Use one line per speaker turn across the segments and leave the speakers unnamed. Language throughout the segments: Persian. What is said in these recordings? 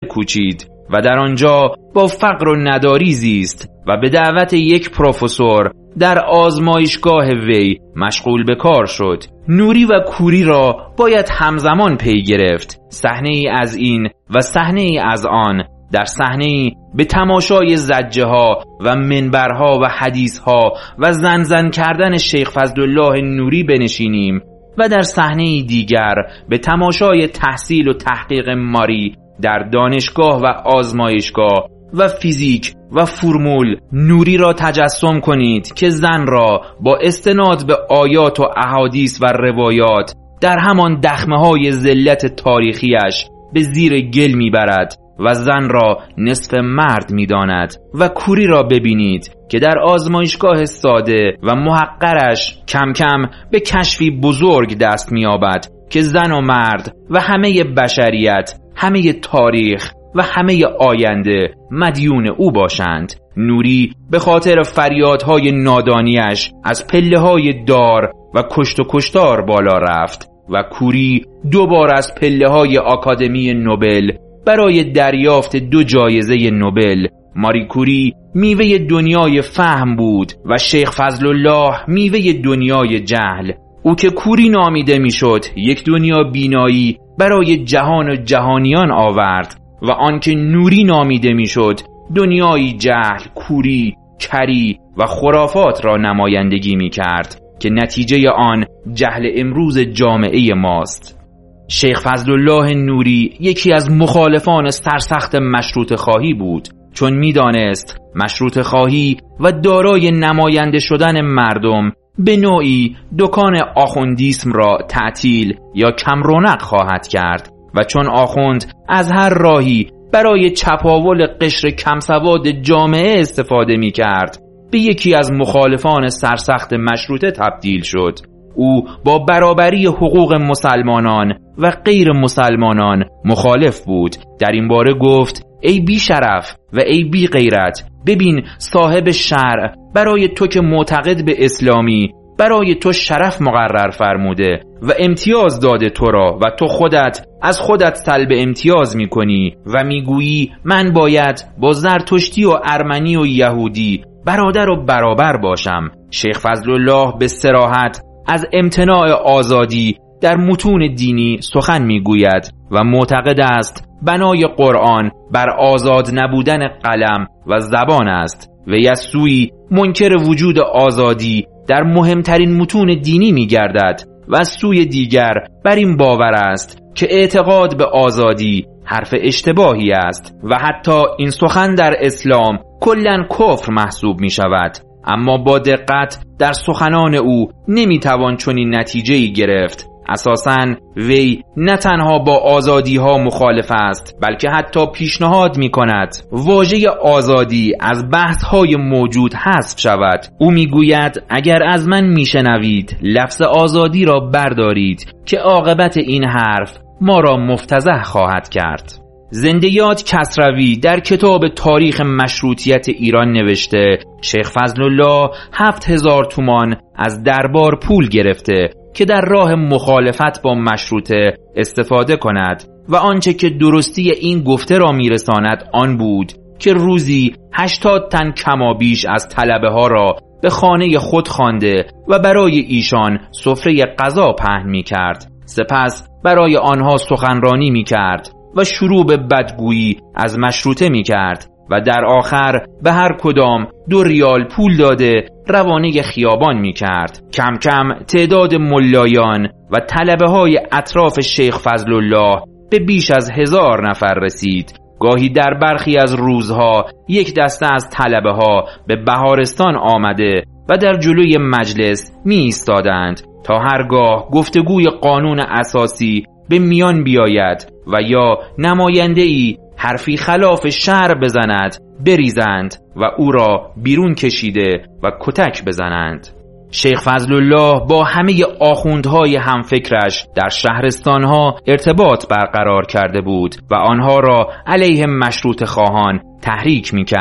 کوچید و در آنجا با فقر و نداری زیست و به دعوت یک پروفسور در آزمایشگاه وی مشغول به کار شد. نوری و کوری را باید همزمان پی گرفت. صحنه‌ای از این و صحنه‌ای از آن. در صحنه‌ای به تماشای زجه ها و منبرها و حدیث ها و زن کردن شیخ فضلالله نوری بنشینیم و در صحنه‌ای دیگر به تماشای تحصیل و تحقیق ماری در دانشگاه و آزمایشگاه و فیزیک و فرمول نوری را تجسم کنید که زن را با استناد به آیات و احادیث و روایات در همان دخمه‌های ذلت تاریخیش به زیر گل میبرد و زن را نصف مرد میداند و کوری را ببینید که در آزمایشگاه ساده و محقرش کم کم به کشفی بزرگ دست می‌یابد که زن و مرد و همه بشریت، همه تاریخ و همه آینده مدیون او باشند. نوری به خاطر فریادهای نادانیش از پله‌های دار و کشت و کشتار بالا رفت و کوری دوبار از پله‌های آکادمی نوبل برای دریافت 2 جایزه نوبل. ماری کوری میوه دنیای فهم بود و شیخ فضلالله میوه دنیای جهل. او که کوری نامیده میشد یک دنیا بینایی برای جهان و جهانیان آورد و آن که نوری نامیده میشد دنیای جهل، کوری، کری و خرافات را نمایندگی میکرد که نتیجه آن جهل امروز جامعه ماست. شیخ فضلالله نوری یکی از مخالفان سرسخت مشروطه خواهی بود، چون میدانست مشروطه خواهی و دارای نماینده شدن مردم به نوعی دکان آخوندیسم را تعطیل یا کم رونق خواهد کرد و چون آخوند از هر راهی برای چپاول قشر کمسواد جامعه استفاده می کرد به یکی از مخالفان سرسخت مشروطه تبدیل شد. او با برابری حقوق مسلمانان و غیر مسلمانان مخالف بود. در این باره گفت: ای بی شرف و ای بی غیرت، ببین صاحب شرع برای تو که معتقد به اسلامی برای تو شرف مقرر فرموده و امتیاز داده تو را و تو خودت از خودت سلب امتیاز میکنی و میگویی من باید با زرتشتی و ارمنی و یهودی برادر و برابر باشم. شیخ فضلالله به صراحت از امتناع آزادی در متون دینی سخن میگوید و معتقد است بنای قرآن بر آزاد نبودن قلم و زبان است و از سوی منکر وجود آزادی در مهمترین متون دینی میگردد و از سوی دیگر بر این باور است که اعتقاد به آزادی حرف اشتباهی است و حتی این سخن در اسلام کلاً کفر محسوب می شود. اما با دقت در سخنان او نمیتوان چنین نتیجه‌ای گرفت. اساساً وی نه تنها با آزادی ها مخالف است بلکه حتی پیشنهاد می کند واژه آزادی از بحث های موجود حذف شود. او می گوید اگر از من می شنوید لفظ آزادی را بردارید که عاقبت این حرف ما را مفتضح خواهد کرد. زنده‌یاد کسروی در کتاب تاریخ مشروطیت ایران نوشته شیخ فضلالله 7000 تومان از دربار پول گرفته که در راه مخالفت با مشروطه استفاده کند و آنچه که درستی این گفته را میرساند آن بود که روزی 80 تن کمابیش از طلبه ها را به خانه خود خوانده و برای ایشان سفره غذا پهن می کرد. سپس برای آنها سخنرانی می کرد و شروع به بدگویی از مشروطه می کرد و در آخر به هر کدام 2 ریال پول داده روانه خیابان می کرد. کم کم تعداد ملایان و طلبه های اطراف شیخ فضلالله به بیش از 1000 نفر رسید. گاهی در برخی از روزها یک دسته از طلبه ها به بهارستان آمده و در جلوی مجلس می ایستادند تا هرگاه گفتگوی قانون اساسی به میان بیاید و یا نماینده‌ای حرفی خلاف شرع بزند بریزند و او را بیرون کشیده و کتک بزنند. شیخ فضلالله با همه آخوندهای همفکرش در شهرستانها ارتباط برقرار کرده بود و آنها را علیه مشروطه خواهان تحریک می کرد.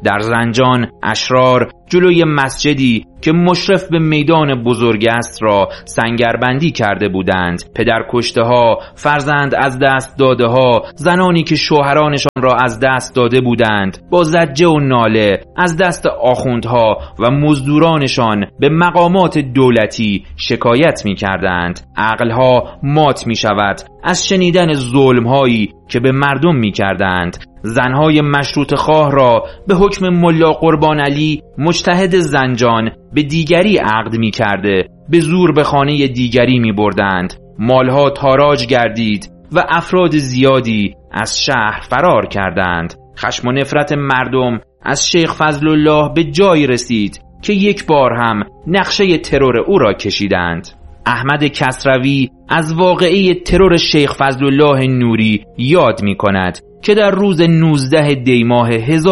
در زنجان اشرار جلوی مسجدی که مشرف به میدان بزرگ است را سنگربندی کرده بودند. پدر کشته ها، فرزند از دست داده ها، زنانی که شوهرانشان را از دست داده بودند با زجه و ناله از دست آخوندها و مزدورانشان به مقامات دولتی شکایت می کردند. عقلها مات می شود از شنیدن ظلمهایی که به مردم می کردند. زنهای مشروط خواه را به حکم ملا قربان علی مجتهد زنجان به دیگری عقد می کرده به زور به خانه دیگری می بردند. مالها تاراج گردید و افراد زیادی از شهر فرار کردند. خشم و نفرت مردم از شیخ فضل الله به جایی رسید که یک بار هم نقشه ترور او را کشیدند. احمد کسروی از واقعه ترور شیخ فضل الله نوری یاد می کند که در روز 19 دی ماه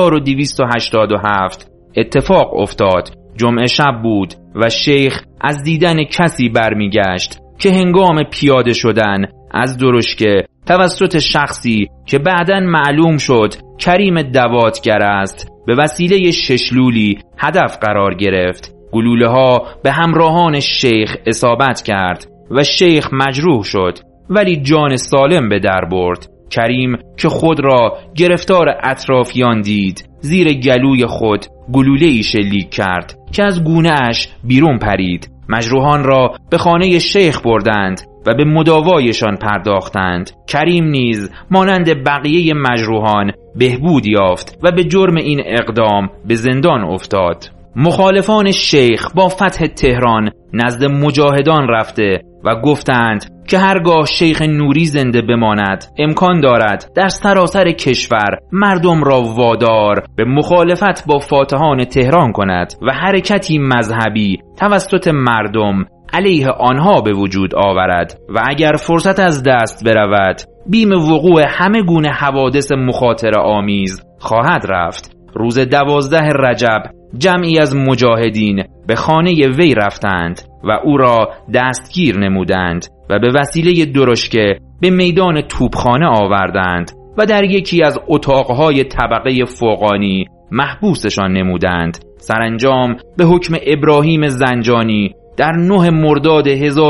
1287 اتفاق افتاد. جمعه شب بود و شیخ از دیدن کسی برمیگشت که هنگام پیاده شدن از درشکه توسط شخصی که بعداً معلوم شد کریم دواتگر است به وسیله ششلولی هدف قرار گرفت. گلوله ها به همراهان شیخ اصابت کرد و شیخ مجروح شد ولی جان سالم به در برد. کریم که خود را گرفتار اطرافیان دید زیر گلوی خود گلوله‌ای شلیک کرد که از گونه اش بیرون پرید. مجروحان را به خانه شیخ بردند و به مداوایشان پرداختند. کریم نیز مانند بقیه مجروحان بهبود یافت و به جرم این اقدام به زندان افتاد. مخالفان شیخ با فتح تهران نزد مجاهدان رفته و گفتند که هرگاه شیخ نوری زنده بماند امکان دارد در سراسر کشور مردم را وادار به مخالفت با فاتحان تهران کند و حرکتی مذهبی توسط مردم علیه آنها به وجود آورد و اگر فرصت از دست برود بیم وقوع همه گونه حوادث مخاطره آمیز خواهد رفت. روز 12 رجب جمعی از مجاهدین به خانه وی رفتند و او را دستگیر نمودند و به وسیله درشکه به میدان توپخانه آوردند و در یکی از اتاقهای طبقه فوقانی محبوسشان نمودند. سرانجام به حکم ابراهیم زنجانی در 9 مرداد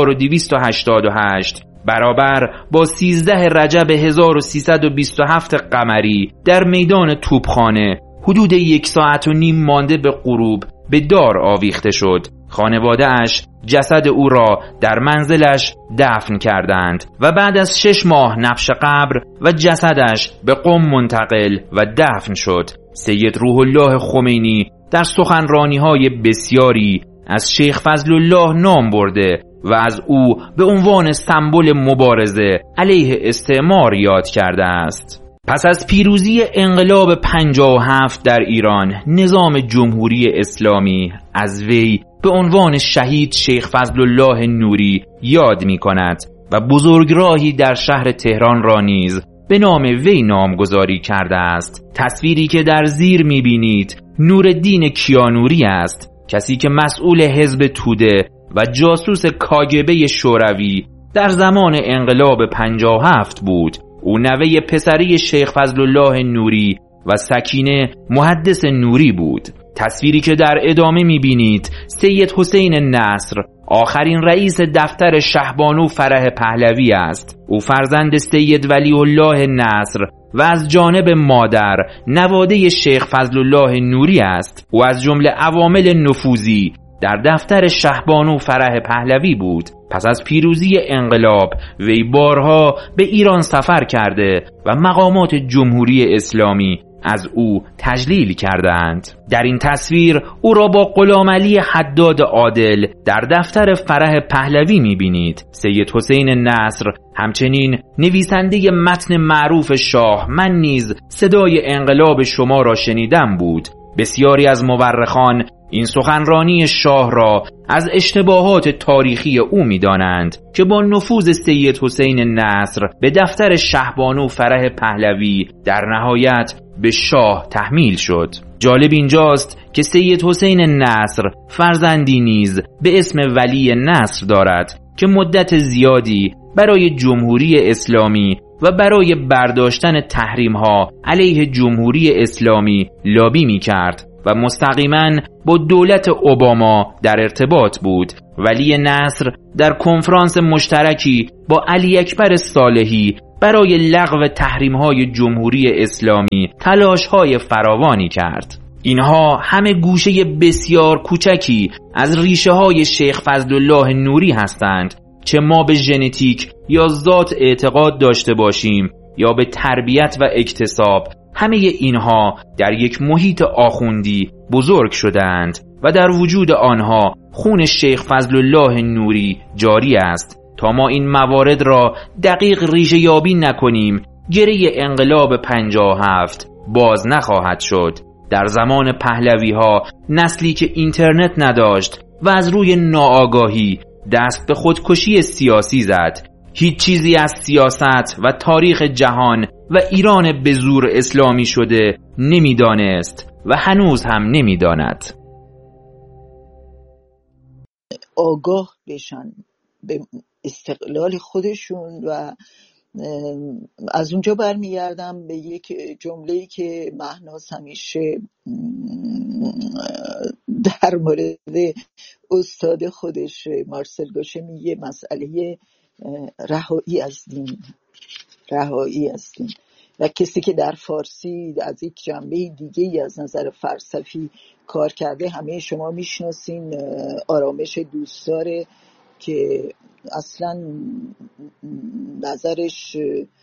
1288 برابر با 13 رجب 1327 قمری در میدان توپخانه حدود 1.5 ساعت مانده به غروب به دار آویخته شد. خانواده اش جسد او را در منزلش دفن کردند و بعد از 6 ماه نبش قبر و جسدش به قم منتقل و دفن شد. سید روح الله خمینی در سخنرانی‌های بسیاری از شیخ فضل الله نام برده و از او به عنوان سمبل مبارزه علیه استعمار یاد کرده است. پس از پیروزی انقلاب 57 در ایران، نظام جمهوری اسلامی از وی به عنوان شهید شیخ فضل الله نوری یاد می کند و بزرگراهی در شهر تهران را نیز به نام وی نامگذاری کرده است. تصویری که در زیر می بینید نورالدین کیانوری است، کسی که مسئول حزب توده و جاسوس کاگبه شوروی در زمان انقلاب 57 بود. او نوه پسری شیخ فضل الله نوری و سکینه محدث نوری بود. تصویری که در ادامه می‌بینید سید حسین نصر آخرین رئیس دفتر شهبانو فرح پهلوی است. او فرزند سید ولی الله نصر و از جانب مادر نواده شیخ فضل الله نوری است. او از جمله عوامل نفوذی در دفتر شهبانو فرح پهلوی بود. پس از پیروزی انقلاب وی بارها به ایران سفر کرده و مقامات جمهوری اسلامی از او تجلیل کردند. در این تصویر او را با غلام علی حداد عادل در دفتر فرح پهلوی می‌بینید. سید حسین نصر همچنین نویسنده متن معروف شاه من نیز صدای انقلاب شما را شنیدم بود. بسیاری از مورخان این سخنرانی شاه را از اشتباهات تاریخی او می‌دانند که با نفوذ سید حسین نصر به دفتر شهبانو فرح پهلوی در نهایت به شاه تحمیل شد. جالب اینجاست که سید حسین نصر فرزندی نیز به اسم ولی نصر دارد که مدت زیادی برای جمهوری اسلامی و برای برداشتن تحریم‌ها علیه جمهوری اسلامی لابی می‌کرد و مستقیما با دولت اوباما در ارتباط بود. ولی نصر در کنفرانس مشترکی با علی اکبر صالحی برای لغو تحریم‌های جمهوری اسلامی تلاش‌های فراوانی کرد. اینها همه گوشه بسیار کوچکی از ریشه‌های شیخ فضلالله نوری هستند، چه ما به ژنتیک یا ذات اعتقاد داشته باشیم یا به تربیت و اکتساب، همه اینها در یک محیط آخوندی بزرگ شدند و در وجود آنها خون شیخ فضلالله نوری جاری است. تا ما این موارد را دقیق ریشه یابی نکنیم، گره انقلاب 57 باز نخواهد شد. در زمان پهلوی ها نسلی که اینترنت نداشت و از روی ناآگاهی دست به خودکشی سیاسی زد. هیچ چیزی از سیاست و تاریخ جهان و ایران به زور اسلامی شده نمیدانست و هنوز هم نمیداند.
آگاه بشن به استقلال خودشون. و از اونجا برمیگردم به یک جمله‌ای که مهناز همیشه در مورد استاد خودش مارسل گوشه میگه، مسئله رهایی از دین. و کسی که در فارسی از یک جنبه دیگه از نظر فلسفی کار کرده همه شما میشناسین، آرامش دوستداره، که اصلا نظرش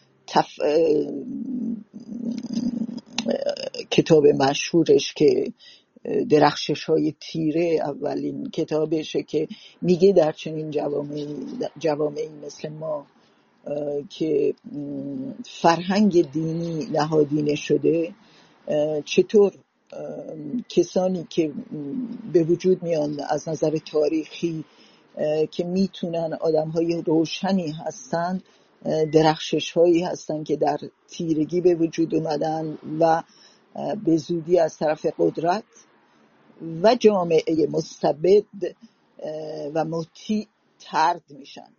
کتاب مشهورش که درخشش های تیره اولین کتابشه که میگه در چنین جوامعی مثل ما که فرهنگ دینی نهادینه شده، چطور کسانی که به وجود میان از نظر تاریخی که میتونن آدم‌های روشنی هستن، درخشش هایی هستن که در تیرگی به وجود اومدن و به زودی از طرف قدرت و جامعه مستبد و مطیع طرد میشن.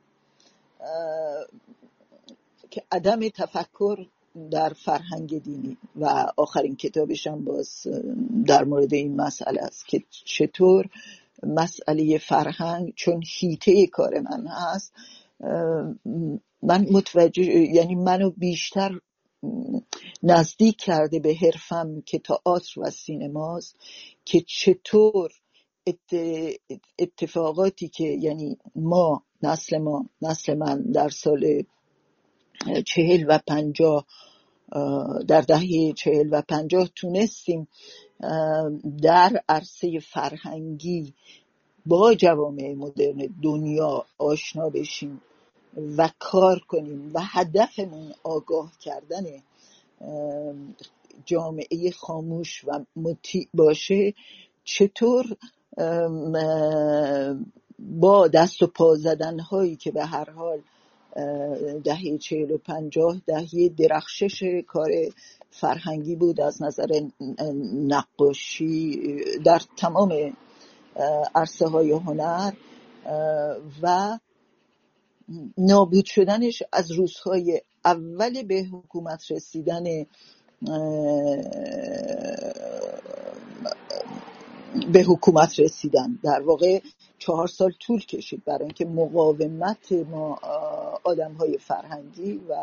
که عدم تفکر در فرهنگ دینی و آخرین کتابش هم باز در مورد این مسئله است که چطور مسئله فرهنگ، چون حیطه کار من هست، من متوجه، یعنی منو بیشتر نزدیک کرده به حرفم که تئاتر و سینماست، که چطور اتفاقاتی که یعنی نسل من در سال 40 و 50 در دهه 40 و 50 تونستیم در عرصه فرهنگی با جوامع مدرن دنیا آشنا بشیم و کار کنیم و هدفمون آگاه کردن جامعه خاموش و مطیع باشه، چطور با دست و پا زدن هایی که به هر حال دهه 40 و 50 دهه درخشش کار فرهنگی بود از نظر نقاشی در تمام عرصه های هنر و نابود شدنش از روزهای اول به حکومت رسیدن در واقع 4 سال طول کشید برای اینکه مقاومت ما آدم‌های فرهنگی و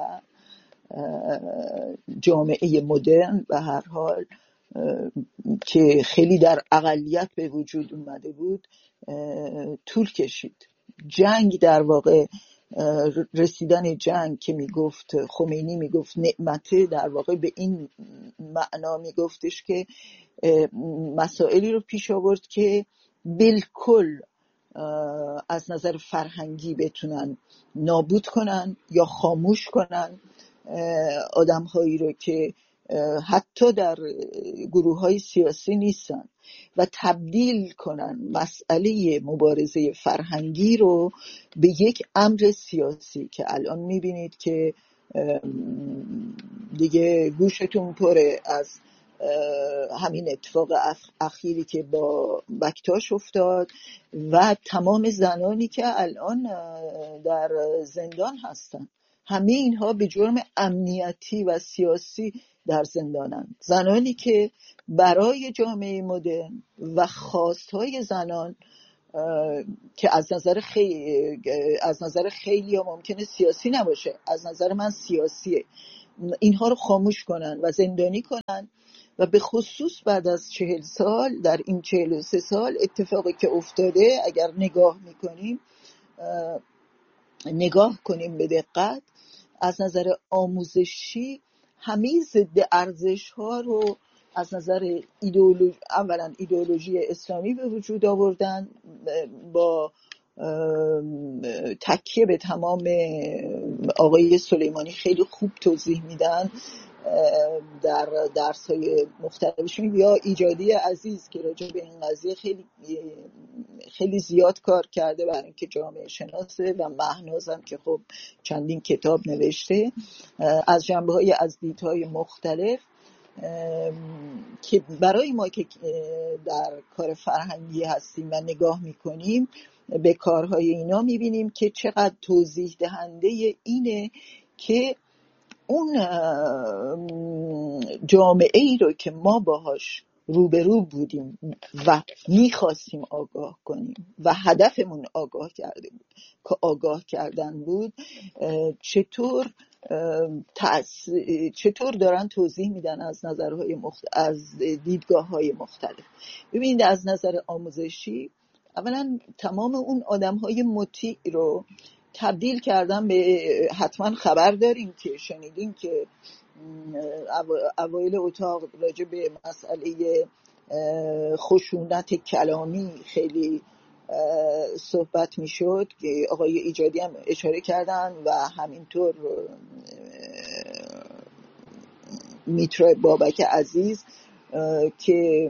جامعه مدرن به هر حال که خیلی در اقلیت به وجود اومده بود طول کشید. جنگ در واقع رسیدن جنگ که میگفت خمینی میگفت نعمته، در واقع به این معنا میگفتش که مسائلی رو پیش آورد که بالکل از نظر فرهنگی بتونن نابود کنن یا خاموش کنن آدم‌هایی رو که حتی در گروه‌های سیاسی نیستن و تبدیل کنن مسئله مبارزه فرهنگی رو به یک امر سیاسی که الان می‌بینید که دیگه گوشتون پره از همین اتفاق اخیری که با بکتاش افتاد و تمام زنانی که الان در زندان هستن همه اینها به جرم امنیتی و سیاسی در زندانند. زنانی که برای جامعه مدرن و خواستهای زنان که از نظر خیلی ها ممکنه سیاسی نباشه، از نظر من سیاسیه، اینها رو خاموش کنن و زندانی کنن. و به خصوص بعد از 40 سال، در این 43 سال اتفاقی که افتاده اگر نگاه کنیم به دقت، از نظر آموزشی همه ضد ارزش ها رو از نظر اولا ایدئولوژی اسلامی به وجود آوردن، با تکیه به تمام آقای سلیمانی خیلی خوب توضیح میدن در درس‌های مختلفشون، یا ایجادی عزیز که راجع به این قضیه خیلی زیاد کار کرده برای اینکه جامعه شناسه، و مهنازم که خب چندین کتاب نوشته از جنبه‌های از دیدهای مختلف، که برای ما که در کار فرهنگی هستیم و نگاه میکنیم به کارهای اینا میبینیم که چقدر توضیح دهنده اینه که اون جامعه ای رو که ما باهاش روبرو بودیم و میخواستیم آگاه کنیم و هدفمون آگاه کردن بود، چطور دارن توضیح میدن از نظرهای از دیدگاه‌های مختلف. ببینید از نظر آموزشی اولا تمام اون آدم‌های مطیع رو تبدیل کردن به، حتما خبر داریم که شنیدین که اوایل اتاق راجع به مسئله خشونت کلامی خیلی صحبت میشد که آقای ایجادی هم اشاره کردن و همینطور میترا بابک عزیز، که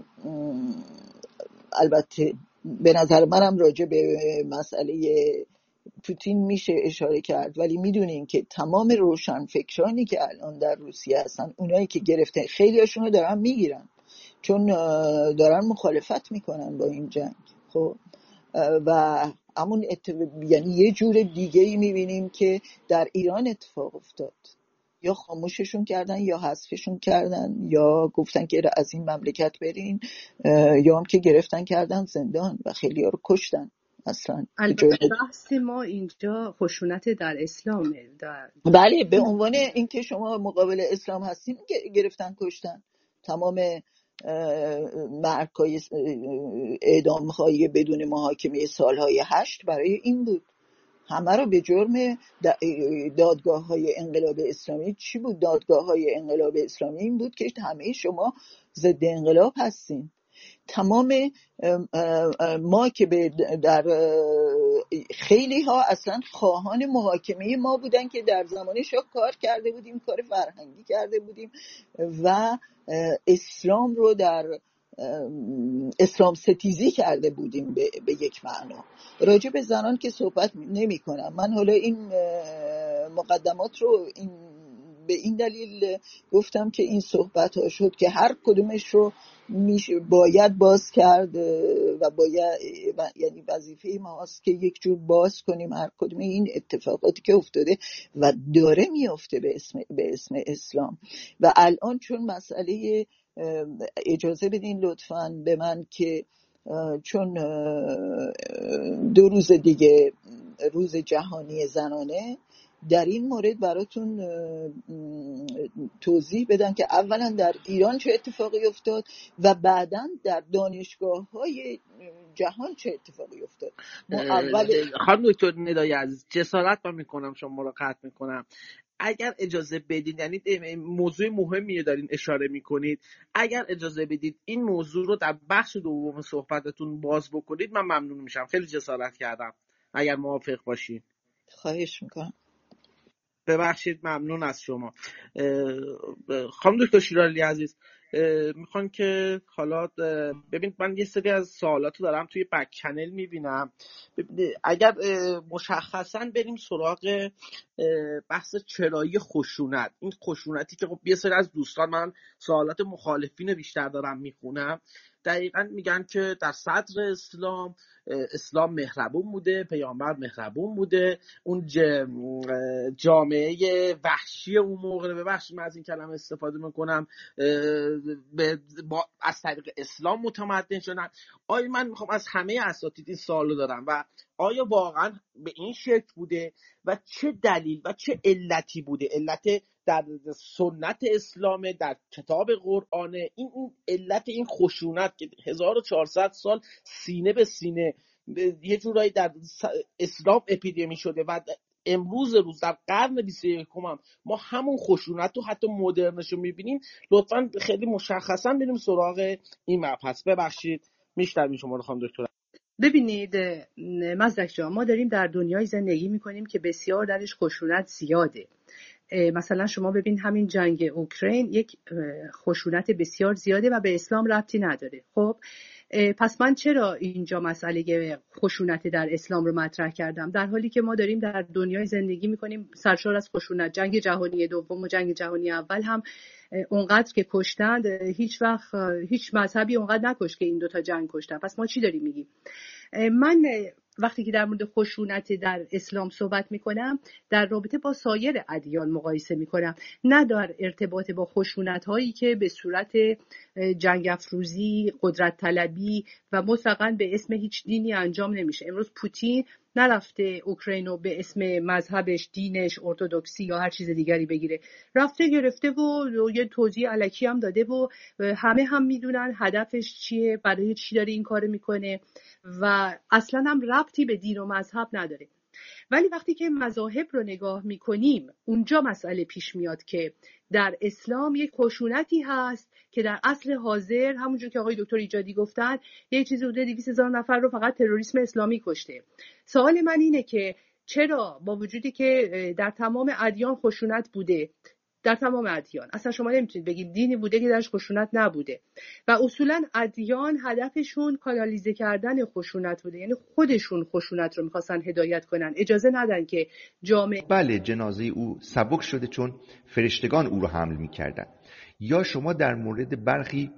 البته به نظر منم راجع به مسئله پوتین میشه اشاره کرد، ولی میدونین که تمام روشنفکرانی که الان در روسیه هستن، اونایی که گرفته خیلی هاشون رو دارن میگیرن چون دارن مخالفت میکنن با این جنگ. خب و همون یعنی یه جور دیگه ای میبینیم که در ایران اتفاق افتاد، یا خاموششون کردن یا حذفشون کردن یا گفتن که از این مملکت برین، یا هم که گرفتن کردن زندان و خیلی ها رو کشتن. اصلا
البته بحث ما اینجا خشونت در اسلامه.
بله، به عنوان اینکه شما مقابل اسلام هستین گرفتن کشتن. تمام مرگ‌های اعدام‌های بدون محاکمه سالهای 8 برای این بود. همه رو به جرم دادگاه‌های انقلاب اسلامی. چی بود دادگاه‌های انقلاب اسلامی؟ این بود که همه شما ضد انقلاب هستین. تمام ما که در خیلی ها اصلا خواهان محاکمه ما بودن که در زمان شاه کار کرده بودیم، کار فرهنگی کرده بودیم و اسلام رو در اسلام ستیزی کرده بودیم به یک معنا. راجع به زنان که صحبت نمی کنم من. حالا این مقدمات رو به این دلیل گفتم که این صحبت ها شد که هر کدومش رو باید باز کرد و یعنی وظیفه ما هست که یک جور باز کنیم هر کدوم این اتفاقاتی که افتاده و داره میفته به اسم اسلام. و الان چون مسئله، اجازه بدین لطفاً به من که چون 2 روز دیگه روز جهانی زنانه، در این مورد براتون توضیح بدم که اولا در ایران چه اتفاقی افتاد و بعداً در دانشگاه‌های جهان چه اتفاقی افتاد.
خانم دکتر ندای عزیز، جسارت میکنم شما رو قطع میکنم، اگر اجازه بدید، یعنی موضوع مهمیه دارین اشاره میکنید، اگر اجازه بدید این موضوع رو در بخش دوم صحبتتون باز بکنید من ممنون میشم. خیلی جسارت کردم، اگر موافق باشین.
خواهش میکنم.
ببخشید، ممنون از شما. خانم دکتر شیرالی عزیز، میخوان که حالا ببینید من یه سری از سوالاتو دارم توی بک چنل میبینم، اگر مشخصا بریم سراغ بحث چرایی خشونت، این خشونتی که خب یه سری از دوستان، من سوالات مخالفین بیشتر دارم میخونم، دقیقاً میگن که در صدر اسلام مهربون بوده، پیامبر مهربون بوده. اون جامعه وحشی اون موقع، ببخشید من از این کلمه استفاده میکنم، از طریق اسلام متمدن شدن. آیا من میخوام از همه اساتید این سوالو دارم و آیا واقعا به این شکل بوده و چه دلیل و چه علتی بوده؟ علت در سنت اسلام، در کتاب قرآنه، این علت این خشونت که 1400 سال سینه به سینه یه جورایی در اسلام اپیدمی شده و امروز در قرن 21 هم ما همون خشونت رو حتی مدرنش رو میبینیم. لطفاً خیلی مشخصا بریم سراغ این مبحث. ببخشید میشنویم شما رو خانم دکتر.
ببینید مزدک جان، ما داریم در دنیای زندگی میکنیم که بسیار درش خشونت زیاده. مثلا شما ببین همین جنگ اوکراین یک خشونت بسیار زیاده و به اسلام ربطی نداره. خب پس من چرا اینجا مسئله خشونت در اسلام رو مطرح کردم، در حالی که ما داریم در دنیای زندگی میکنیم سرشار از خشونت؟ جنگ جهانی دوم و جنگ جهانی اول هم اونقدر که کشتند، هیچ وقت هیچ مذهبی اونقدر نکشت که این دوتا جنگ کشتن. پس ما چی داریم میگیم؟ من وقتی که در مورد خشونت در اسلام صحبت میکنم در رابطه با سایر ادیان مقایسه میکنم، نه در ارتباط با خشونت هایی که به صورت جنگ افروزی، قدرت طلبی و مطلقاً به اسم هیچ دینی انجام نمیشه. امروز پوتین نرفته اوکراینو به اسم مذهبش، دینش، ارتدوکسی یا هر چیز دیگری بگیره، رفته گرفته و یه توضیح الکی هم داده و همه هم میدونن هدفش چیه، برای چی داره این کارو میکنه و اصلا هم ربطی به دین و مذهب نداره. ولی وقتی که مذاهب رو نگاه میکنیم اونجا مسئله پیش میاد که در اسلام یک خشونتی هست که در عصر حاضر همونجور که آقای دکتر ایجادی گفتن یه چیزی حدود 200,000 نفر رو فقط تروریسم اسلامی کشته. سوال من اینه که چرا با وجودی که در تمام ادیان خشونت بوده، در تمام ادیان اصلا شما نمیتونید بگید دینی بوده که درش خشونت نبوده و اصولا ادیان هدفشون کانالیزه کردن خشونت بوده، یعنی خودشون خشونت رو میخواستن هدایت کنن، اجازه ندن که جامعه.
بله، جنازه او سبک شده چون فرشتگان او رو حمل میکردن. یا شما در مورد برخی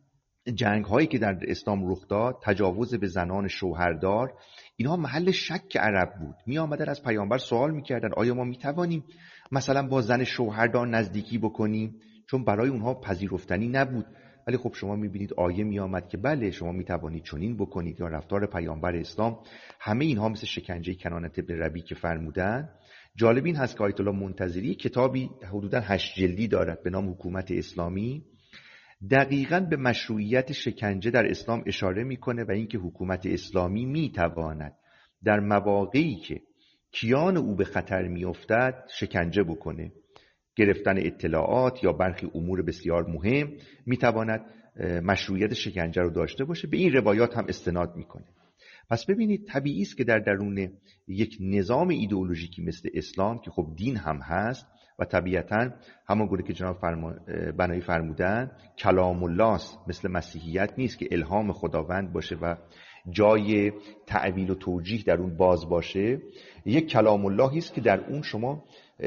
جنگ هایی که در اسلام رخ داد، تجاوز به زنان شوهردار، اینها محل شک عرب بود. می آمدن از پیامبر سوال میکردن آیا ما میتوانیم مثلا با زن شوهردار نزدیکی بکنیم، چون برای اونها پذیرفتنی نبود. ولی خب شما میبینید آیه می آمد که بله شما میتوانید چنین بکنید، یا رفتار پیامبر اسلام. همه اینها مثل شکنجه کنانت ابن ربیع که فرمودن. جالب این هست که آیت الله منتظری کتابی حدوداً 8 جلدی دارد به نام حکومت اسلامی، دقیقاً به مشروعیت شکنجه در اسلام اشاره میکنه و اینکه حکومت اسلامی میتواند در مواقعی که کیان او به خطر میافتد شکنجه بکنه. گرفتن اطلاعات یا برخی امور بسیار مهم میتواند مشروعیت شکنجه رو داشته باشه. به این روایات هم استناد میکنه. پس ببینید طبیعی است که در درون یک نظام ایدئولوژیکی مثل اسلام که خب دین هم هست و طبیعتاً همونگونه که جناب بنایی فرمودن کلام الله است، مثل مسیحیت نیست که الهام خداوند باشه و جای تعویل و توجیه در اون باز باشه. یک کلام اللهی است که در اون شما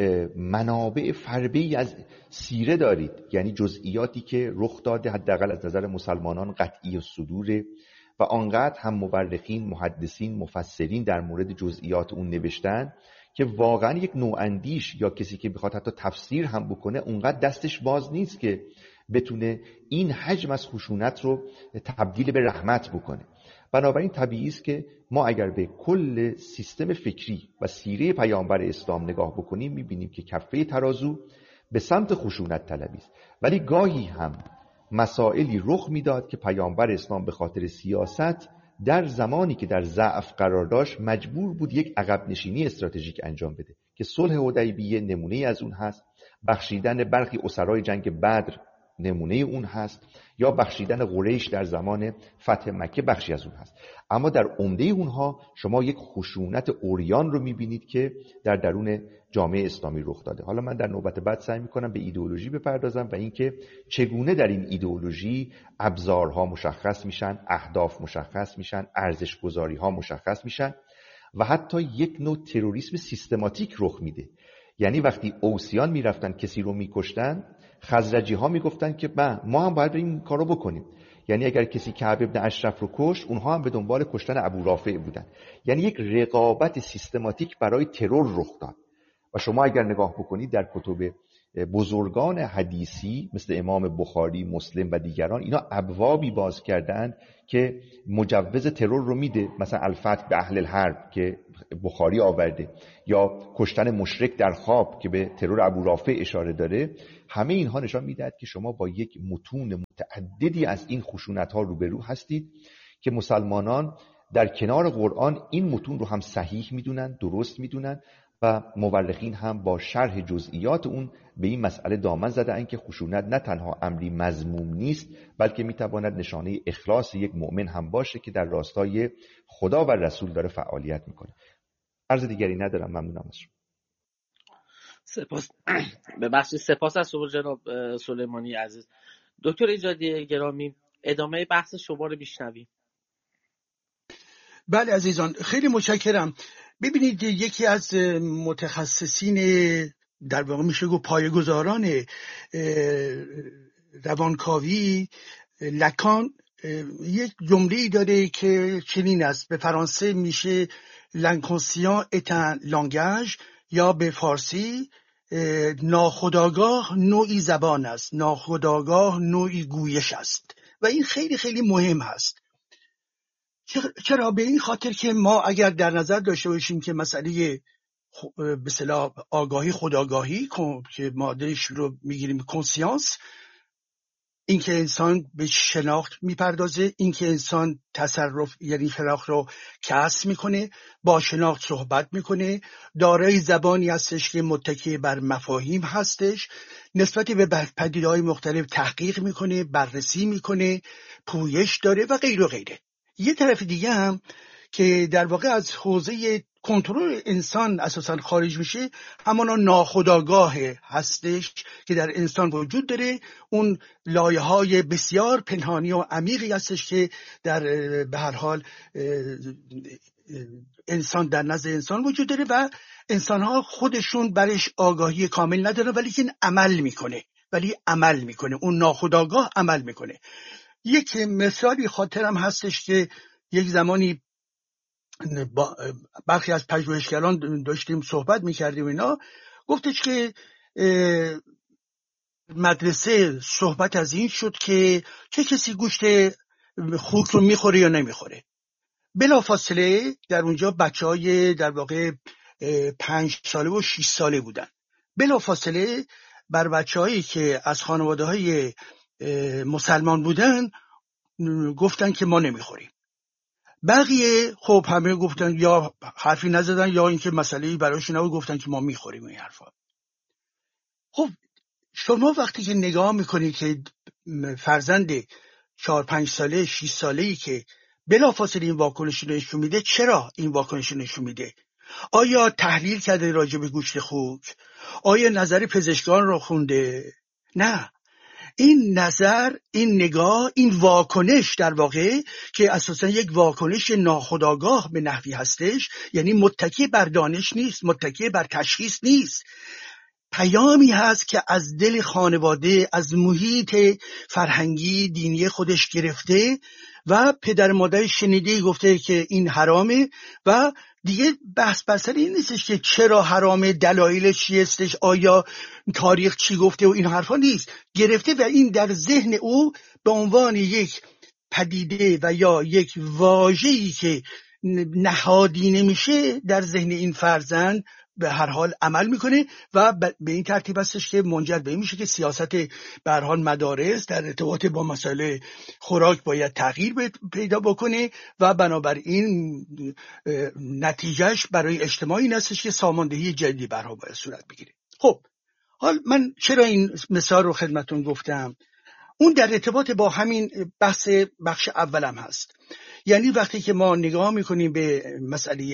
منابع فربه‌ای از سیره دارید، یعنی جزئیاتی که رخ داده حداقل از نظر مسلمانان قطعی الصدور و آنقدر هم مورخین، محدثین، مفسرین در مورد جزئیات اون نوشتن که واقعا یک نواندیش یا کسی که بخواد حتی تفسیر هم بکنه اونقدر دستش باز نیست که بتونه این حجم از خشونت رو تبدیل به رحمت بکنه. بنابراین طبیعی است که ما اگر به کل سیستم فکری و سیره پیامبر اسلام نگاه بکنیم میبینیم که کفه ترازو به سمت خشونت طلبی است. ولی گاهی هم مسائلی رخ میداد که پیامبر اسلام به خاطر سیاست در زمانی که در ضعف قرار داشت مجبور بود یک عقب نشینی استراتژیک انجام بده که صلح حدیبیه نمونه از اون هست، بخشیدن برخی اسرای جنگ بدر نمونه اون هست، یا بخشیدن قریش در زمان فتح مکه بخشی از اون هست. اما در عمده اونها شما یک خشونت عریان رو میبینید که در درون جامعه اسلامی رخ داده. حالا من در نوبت بعد سعی میکنم به ایدئولوژی بپردازم و اینکه چگونه در این ایدئولوژی ابزارها مشخص میشن، اهداف مشخص میشن، ارزش گذاری ها مشخص میشن و حتی یک نوع تروریسم سیستماتیک رخ میده. یعنی وقتی اوسیان میرفتن کسی رو میکشتن، خزرجی ها میگفتن که ما هم باید این کارو بکنیم. یعنی اگر کسی کعب ابن اشرف رو کشت، اونها هم به دنبال کشتن ابو رافع بودن. یعنی یک رقابت سیستماتیک برای ترور رخ داد. و شما اگر نگاه بکنید در کتب بزرگان حدیثی مثل امام بخاری، مسلم و دیگران، اینا ابوابی باز کردند که مجوز ترور رو میده، مثلا الفتح به اهل الحرب که بخاری آورده، یا کشتن مشرک در خواب که به ترور ابو رافع اشاره داره. همه اینها نشان میدهد که شما با یک متون متعددی از این خشونت‌ها روبرو هستید که مسلمانان در کنار قرآن این متون رو هم صحیح میدونن، درست میدونن و مورخین هم با شرح جزئیات اون به این مسئله دامن زدن که خشونت نه تنها امری مذموم نیست، بلکه میتواند نشانه اخلاص یک مؤمن هم باشه که در راستای خدا و رسول داره فعالیت میکنه. عرض دیگری ندارم. ممنونم از شما.
سپاس. ببخشید، سپاس از شما جناب سلیمانی عزیز. دکتر ایجادی گرامی، ادامه بحث شما رو میشنویم.
بله عزیزان، خیلی متشکرم. ببینید، یکی از متخصصین در واقع میشه گفت پایه‌گذاران روانکاوی، لکان، یک جمله‌ای داره که چنین است: به فرانسه میشه l'inconscient est un langage، یا به فارسی ناخودآگاه نوعی زبان است، ناخودآگاه نوعی گویش است. و این خیلی خیلی مهم هست. چرا؟ به این خاطر که ما اگر در نظر داشته باشیم که مسئله به اصطلاح آگاهی، خودآگاهی که ما درش رو میگیریم کنسیانس، این که انسان به شناخت میپردازه، این که انسان تصرف یعنی شناخت رو کسب میکنه، با شناخت صحبت میکنه، دارای زبانی هستش که متکی بر مفاهیم هستش، نسبت به پدیده‌های مختلف تحقیق میکنه، بررسی میکنه، پویش داره و غیر و غیره. یه طرف دیگه هم که در واقع از حوزه کنترل انسان اساساً خارج میشه، همانا ناخودآگاه هستش که در انسان وجود داره. اون لایه‌های بسیار پنهانی و عمیقی هستش که در به هر حال انسان در نزد انسان وجود داره و انسان‌ها خودشون برش آگاهی کامل ندارن، ولی که عمل میکنه، اون ناخودآگاه عمل میکنه. یک مثالی خاطرم هستش که یک زمانی با برخی از پژوهشگران داشتیم صحبت میکردیم، اینا گفتش که مدرسه صحبت از این شد که چه کسی گوشت خوک رو میخوره یا نمیخوره. بلافاصله در اونجا بچهای در واقع 5 ساله و 6 ساله بودن. بلافاصله بر بچه‌هایی که از خانواده‌های مسلمان بودن گفتن که ما نمیخوریم. بقیه خب همه گفتن، یا حرفی نزدن یا اینکه مسئله‌ای براشون نبود، گفتن که ما میخوریم این حرفا. خب شما وقتی که نگاه میکنید که فرزند 4-5 ساله 6 ساله‌ای که بلافاصله این واکنش رو نشون میده، چرا این واکنش رو نشون میده؟ آیا تحلیل کرده راجع به گوشت خوک؟ آیا نظر پزشکان رو خونده؟ نه. این نظر، این نگاه، این واکنش در واقع که اساسا یک واکنش ناخودآگاه به نحوی هستش، یعنی متکی بر دانش نیست، متکی بر تشخیص نیست، پیامی هست که از دل خانواده، از محیط فرهنگی دینی خودش گرفته و پدر مادر شنیده گفته که این حرامه و دیگه بحث بر سر این نیستش که چرا حرامه، دلایلش چی هستش، آیا تاریخ چی گفته و این حرفا نیست، گرفته و این در ذهن او به عنوان یک پدیده و یا یک واژه‌ای که نهادینه میشه در ذهن این فرزند به هر حال عمل میکنه و به این ترتیب هستش که منجر به این میشه که سیاست به هر حال مدارس در ارتباط با مسئله خوراک باید تغییر پیدا بکنه و بنابراین نتیجهش برای اجتماعی این هستش که ساماندهی جدی به هر حال باید صورت بگیره. خب حال من چرا این مثال رو خدمتون گفتم؟ اون در ارتباط با همین بخش اولم هست. یعنی وقتی که ما نگاه میکنیم به مسئله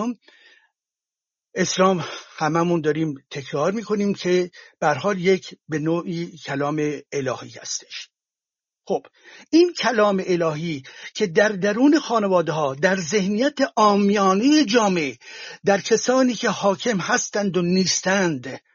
اسلام هممون داریم تکرار میکنیم که به هر حال یک به نوعی کلام الهی هستش. خب این کلام الهی که در درون خانواده ها، در ذهنیت عامیانه جامعه، در کسانی که حاکم هستند و نیستند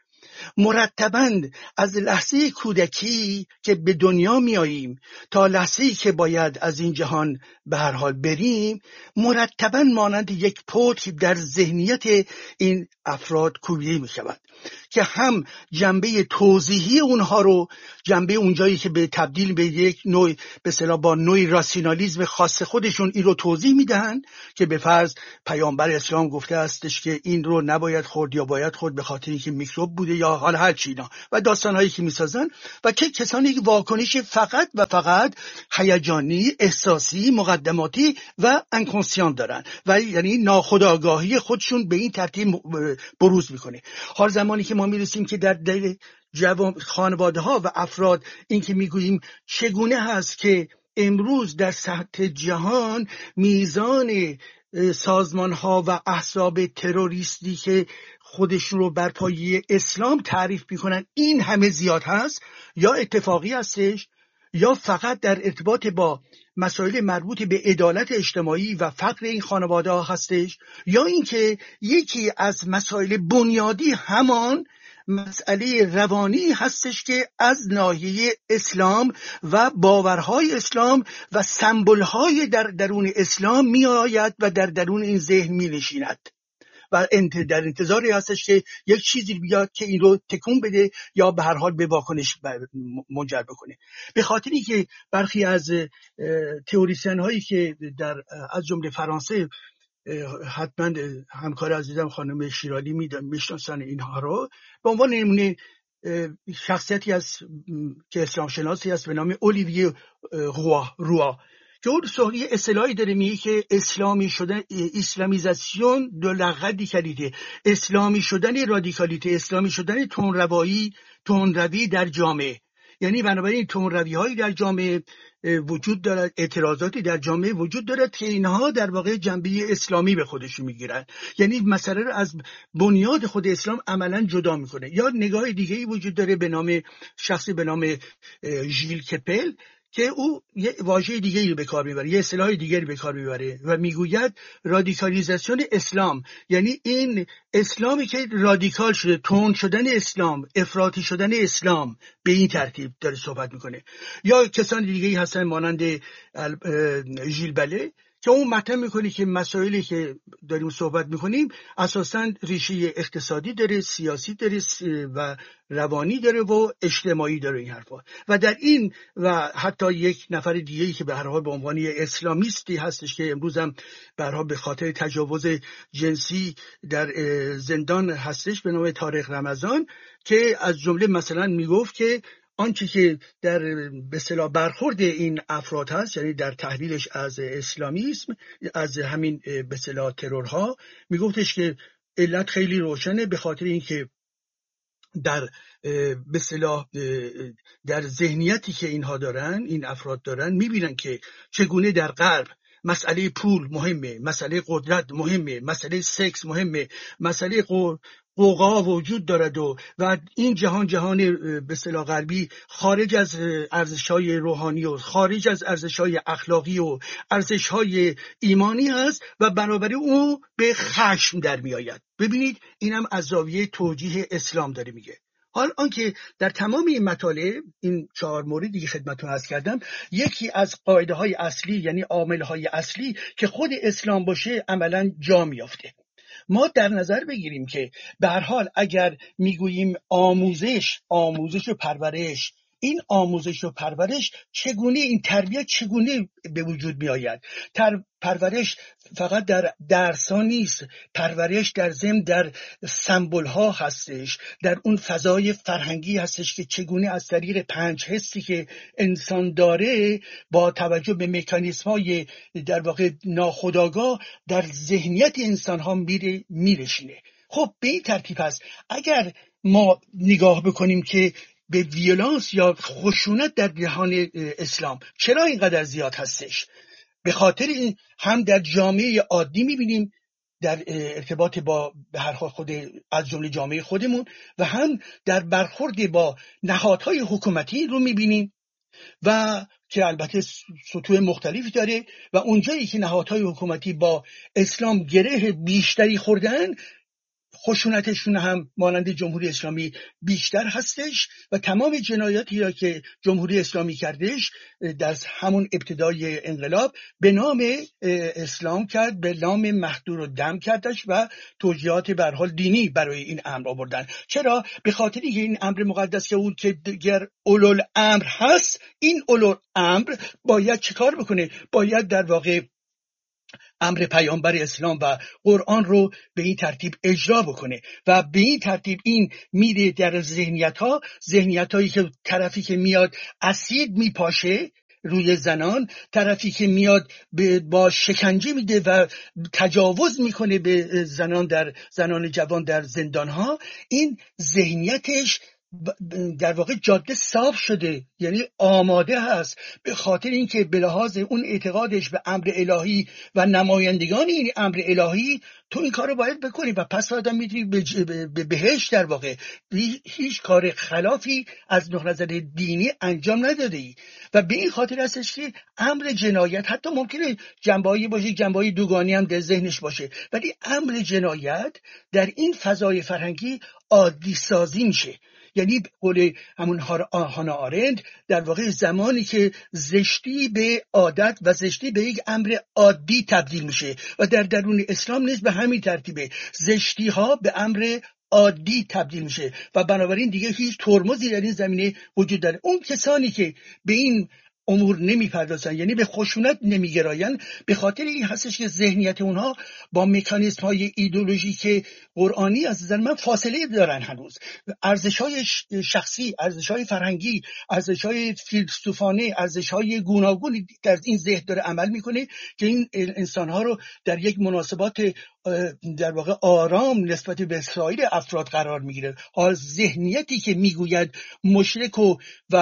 مرتباً از لحظه کودکی که به دنیا میاییم تا لحظه‌ای که باید از این جهان به هر حال بریم، مرتباً مانند یک پتک در ذهنیت این افراد کوبیده می شود که هم جنبه توضیحی اونها رو، جنبه اونجایی که به تبدیل به یک نوع به اصطلاح با نوع راسیونالیسم خاص خودشون این رو توضیح میدن که به فرض پیامبر اسلام گفته استش که این رو نباید خورد یا باید خورد به خاطر اینکه میکروب بوده یا حال هر چی اینا و داستانهایی که میسازن و که کسانی که واکنش فقط و فقط هیجانی، احساسی، مقدماتی و انکانسیان دارن و یعنی ناخودآگاهی خودشون به این ترتیب بروز میکنه. حال زمانی که ما میرسیم که در دل خانواده ها و افراد این که میگوییم چگونه هست که امروز در سطح جهان میزان سازمان ها و احزاب تروریستی که خودشون رو بر پایه اسلام تعریف میکنن این همه زیاد هست، یا اتفاقی هستش یا فقط در ارتباط با مسائل مربوط به عدالت اجتماعی و فقر این خانواده ها هستش، یا اینکه یکی از مسائل بنیادی همان مسئله روانی هستش که از ناحیه اسلام و باورهای اسلام و سمبولهای در درون اسلام می آید و در درون این ذهن می نشیند و در انتظاری هستش که یک چیزی بیاد که این رو تکون بده یا به هر حال به واکنش منجر بکنه. به خاطری که برخی از تئوریسین هایی که در از جمله فرانسه حتما همکار عزیزم خانم شیرالی میشناسن اینها رو، به عنوان نمونه شخصیتی است که اسلام شناسی است به نام اولیویه روا که اون صحیح اصطلاحی داره میگه که اسلامی شدن، اسلامیزاسیون دو رادیکالیته، اسلامی شدن رادیکالیته، اسلامی شدن تندروی در جامعه. یعنی بنابراین تندروی هایی در جامعه وجود دارد، اعتراضاتی در جامعه وجود دارد که اینها در واقع جنبه اسلامی به خودش میگیرن، یعنی مسئله رو از بنیاد خود اسلام عملا جدا میکنه. یا نگاه دیگه‌ای وجود داره به نام شخصی به نام ژیل کپل که او یه واژه دیگه‌ای رو به کار میبره، یه اصطلاح دیگری به کار میبره و میگوید رادیکالیزاسیون اسلام، یعنی این اسلامی که رادیکال شده، تند شدن اسلام، افراطی شدن اسلام، به این ترتیب داره صحبت میکنه. یا کسان دیگه‌ای هستن مانند ژیل بله که اون مطرح میکنه که مسائلی که داریم صحبت میکنیم اساساً ریشه اقتصادی داره، سیاسی داره و روانی داره و اجتماعی داره این حرفا. و در این و حتی یک نفر دیگه‌ای که به هر حال به عنوان اسلامیستی هستش که امروز هم به هر حال به خاطر تجاوز جنسی در زندان هستش به نام طارق رمضان، که از جمله مثلا میگفت که آنچه که در به اصطلاح برخورد این افراد هست، یعنی در تحلیلش از اسلامیسم، از همین به اصطلاح ترورها، میگفتش که علت خیلی روشنه، به خاطر اینکه در به اصطلاح در ذهنیتی که اینها دارن، این افراد دارن، میبینن که چگونه در غرب مسئله پول مهمه، مسئله قدرت مهمه، مسئله سکس مهمه، مسئله قوقا وجود دارد و این جهان به اصطلاح غربی خارج از ارزش‌های روحانی و خارج از ارزش‌های اخلاقی و ارزش‌های ایمانی هست و بنابراین او به خشم در میآید. ببینید اینم از زاویه توجیه اسلام داره میگه. حال آنکه در تمام این مطالب، این 4 موردی که خدمتتون عرض کردم، یکی از قاعده‌های اصلی یعنی عامل‌های اصلی که خود اسلام باشه عملاً جا میافته. ما در نظر بگیریم که به هر حال اگر میگوییم آموزش و پرورش، این آموزش و پرورش چگونه، این تربیت چگونه به وجود می آید؟ پرورش فقط در درس‌ها نیست، پرورش در ضمن در سمبول ها هستش، در اون فضای فرهنگی هستش که چگونه از طریق 5 حسی که انسان داره با توجه به مکانیسم های در واقع ناخودآگاه در ذهنیت انسان ها میرشینه. خب به این ترتیب هست اگر ما نگاه بکنیم که به ویولانس یا خشونت در جهان اسلام چرا اینقدر زیاد هستش، به خاطر این هم در جامعه عادی میبینیم در ارتباط با به هر حال خود از جمله جامعه خودمون و هم در برخورد با نهادهای حکومتی رو میبینیم و که البته سطوح مختلفی داره و اونجایی که نهادهای حکومتی با اسلام گره بیشتری خوردن خشونتشون هم مانند جمهوری اسلامی بیشتر هستش و تمام جنایاتی را که جمهوری اسلامی کردش در همون ابتدای انقلاب به نام اسلام کرد، به نام مهدور و دم کردش و توجیهات به هر حال دینی برای این امر آوردن. چرا؟ به خاطری که این امر مقدس که اون که دیگر اولوالامر هست، این اولوالامر باید چیکار بکنه؟ باید در واقع امر پیامبر اسلام و قرآن رو به این ترتیب اجرا بکنه و به این ترتیب این میره در ذهنیت‌هایی که طرفی که میاد اسید میپاشه روی زنان، طرفی که میاد با شکنجه میده و تجاوز میکنه به زنان جوان در زندانها، این ذهنیتش در واقع جاده صاف شده، یعنی آماده هست به خاطر اینکه به لحاظ اون اعتقادش به امر الهی و نمایندگان این امر الهی تو این کار رو باید بکنی و پس آدم میتونی به بهشت در واقع هیچ کار خلافی از نظر دینی انجام نداده ای و به این خاطر هستش که امر جنایت حتی ممکنه جنبه‌ای باشه، جنبه‌ای دوگانی هم در ذهنش باشه، ولی امر جنایت در این فضای فرهنگی عادی سازی میشه. یعنی قول همون هانا آرند در واقع زمانی که زشتی به عادت و زشتی به یک امر عادی تبدیل میشه و در درون اسلام نیز به همین ترتیبه، زشتی ها به امر عادی تبدیل میشه و بنابراین دیگه هیچ ترمزی در این زمینه وجود داره. اون کسانی که به این امور نمیپردازن، یعنی به خشونت نمیگراین، به خاطر این هستش که ذهنیت اونها با مکانیزم های ایدئولوژیک قرآنی از نظر من فاصله دارن. هنوز ارزش‌های شخصی، ارزش‌های فرهنگی، ارزش‌های فیلسوفانه، ارزش‌های گوناگونی در این ذهن داره عمل میکنه که این انسان‌ها رو در یک مناسبات در واقع آرام نسبت به سایر افراد قرار میگیره. حال ذهنیتی که میگوید مشرک و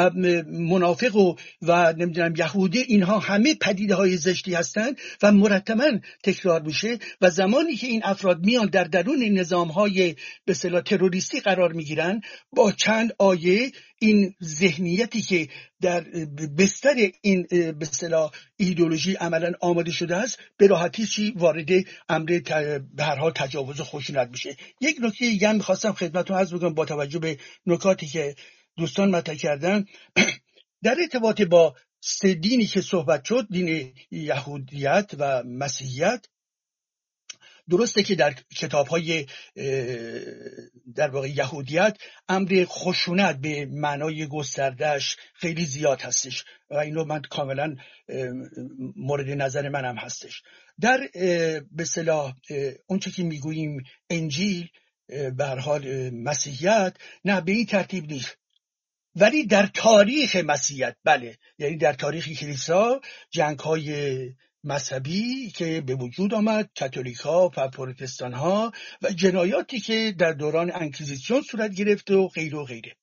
منافق و نمیدونم یهودی اینها همه پدیده های زشتی هستند و مرتباً تکرار میشه و زمانی که این افراد میان در درون نظام های به اصطلاح تروریستی قرار میگیرن، با چند آیه این ذهنیتی که در بستر این به اصطلاح ایدئولوژی عملاً آماده شده است به راحتی چی وارد امر به هر حال تجاوز و خشونت میشه. یک نکته دیگه هم می‌خواستم خدمتتون عرض بکنم با توجه به نکاتی که دوستان مطرح کردن در ارتباط با سه دینی که صحبت شد، دین یهودیت و مسیحیت. درسته که در کتاب‌های در واقع یهودیت امر خشونت به معنای گستردهش خیلی زیاد هستش و اینو من کاملا مورد نظر منم هستش. در به اصطلاح اون چه که میگوییم انجیل به هر حال مسیحیت نه به این ترتیب نیست، ولی در تاریخ مسیحیت بله، یعنی در تاریخ کلیسا جنگ‌های مذهبی که به وجود آمد، کاتولیک‌ها و پروتستان‌ها و جنایاتی که در دوران انکیزیسیون صورت گرفت و غیره و غیره.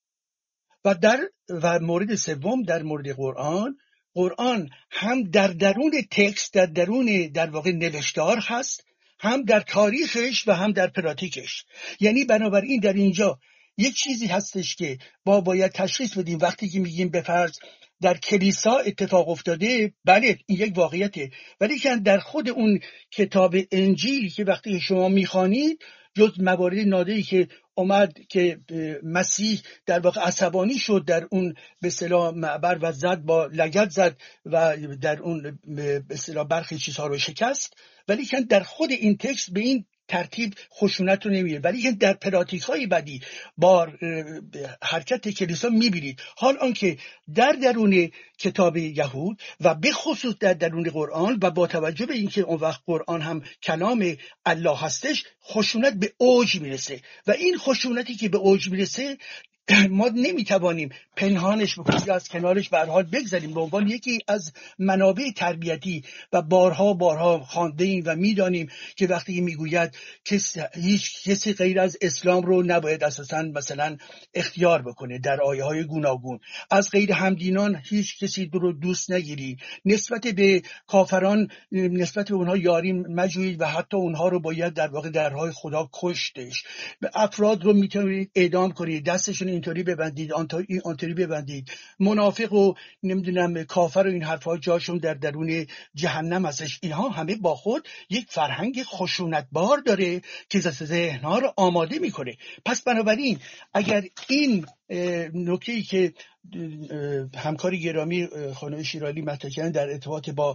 و مورد سوم در مورد قرآن هم در درون تکست، در درون در واقع نوشتار هست، هم در تاریخش و هم در پراتیکش. یعنی بنابراین در اینجا یک چیزی هستش که باید تشخیص بدیم وقتی که میگیم به فرض در کلیسا اتفاق افتاده، بله این یک واقعیته، ولی که در خود اون کتاب انجیل که وقتی شما میخوانید جز موارد نادری که اومد که مسیح در واقع عصبانی شد در اون به اصطلاح معبر و زد با لگد زد و در اون به اصطلاح برخی چیزها رو شکست، ولی که در خود این تکست به این ترتیب خشونت رو نمیره، ولی که در پراتیک های بعدی با حرکت کلیسا میبینید. حال آنکه در درون کتاب یهود و به خصوص در درون قرآن و با توجه به اینکه اون وقت قرآن هم کلام الله هستش، خشونت به اوج میرسه و این خشونتی که به اوج میرسه ما نمیتوانیم پنهانش بکنیم یا از کنارش به هر حال بگذاریم. به عنوان یکی از منابع تربیتی و بارها خوانده ایم و میدانیم که وقتی میگوید هیچ کسی غیر از اسلام رو نباید اساساً مثلا اختیار بکنه، در آیه های گوناگون از غیر همدینان هیچ کسی رو دوست نگیرید، نسبت به کافران نسبت به اونها یاری مجوید و حتی اونها رو باید در واقع در راه خدا کشتش، افراد رو میتونید اعدام کنید، دستشون اینطوری ببندید، آنطوری ببندید، منافق و نمیدونم کافر و این حرفا جاشون در درون جهنم هستش. اینها همه با خود یک فرهنگ خشونتبار داره که ذهنها رو آماده میکنه. پس بنابراین اگر این نکته‌ای که همکار گرامی خانم شیرالی مطرح کردن در ارتباط با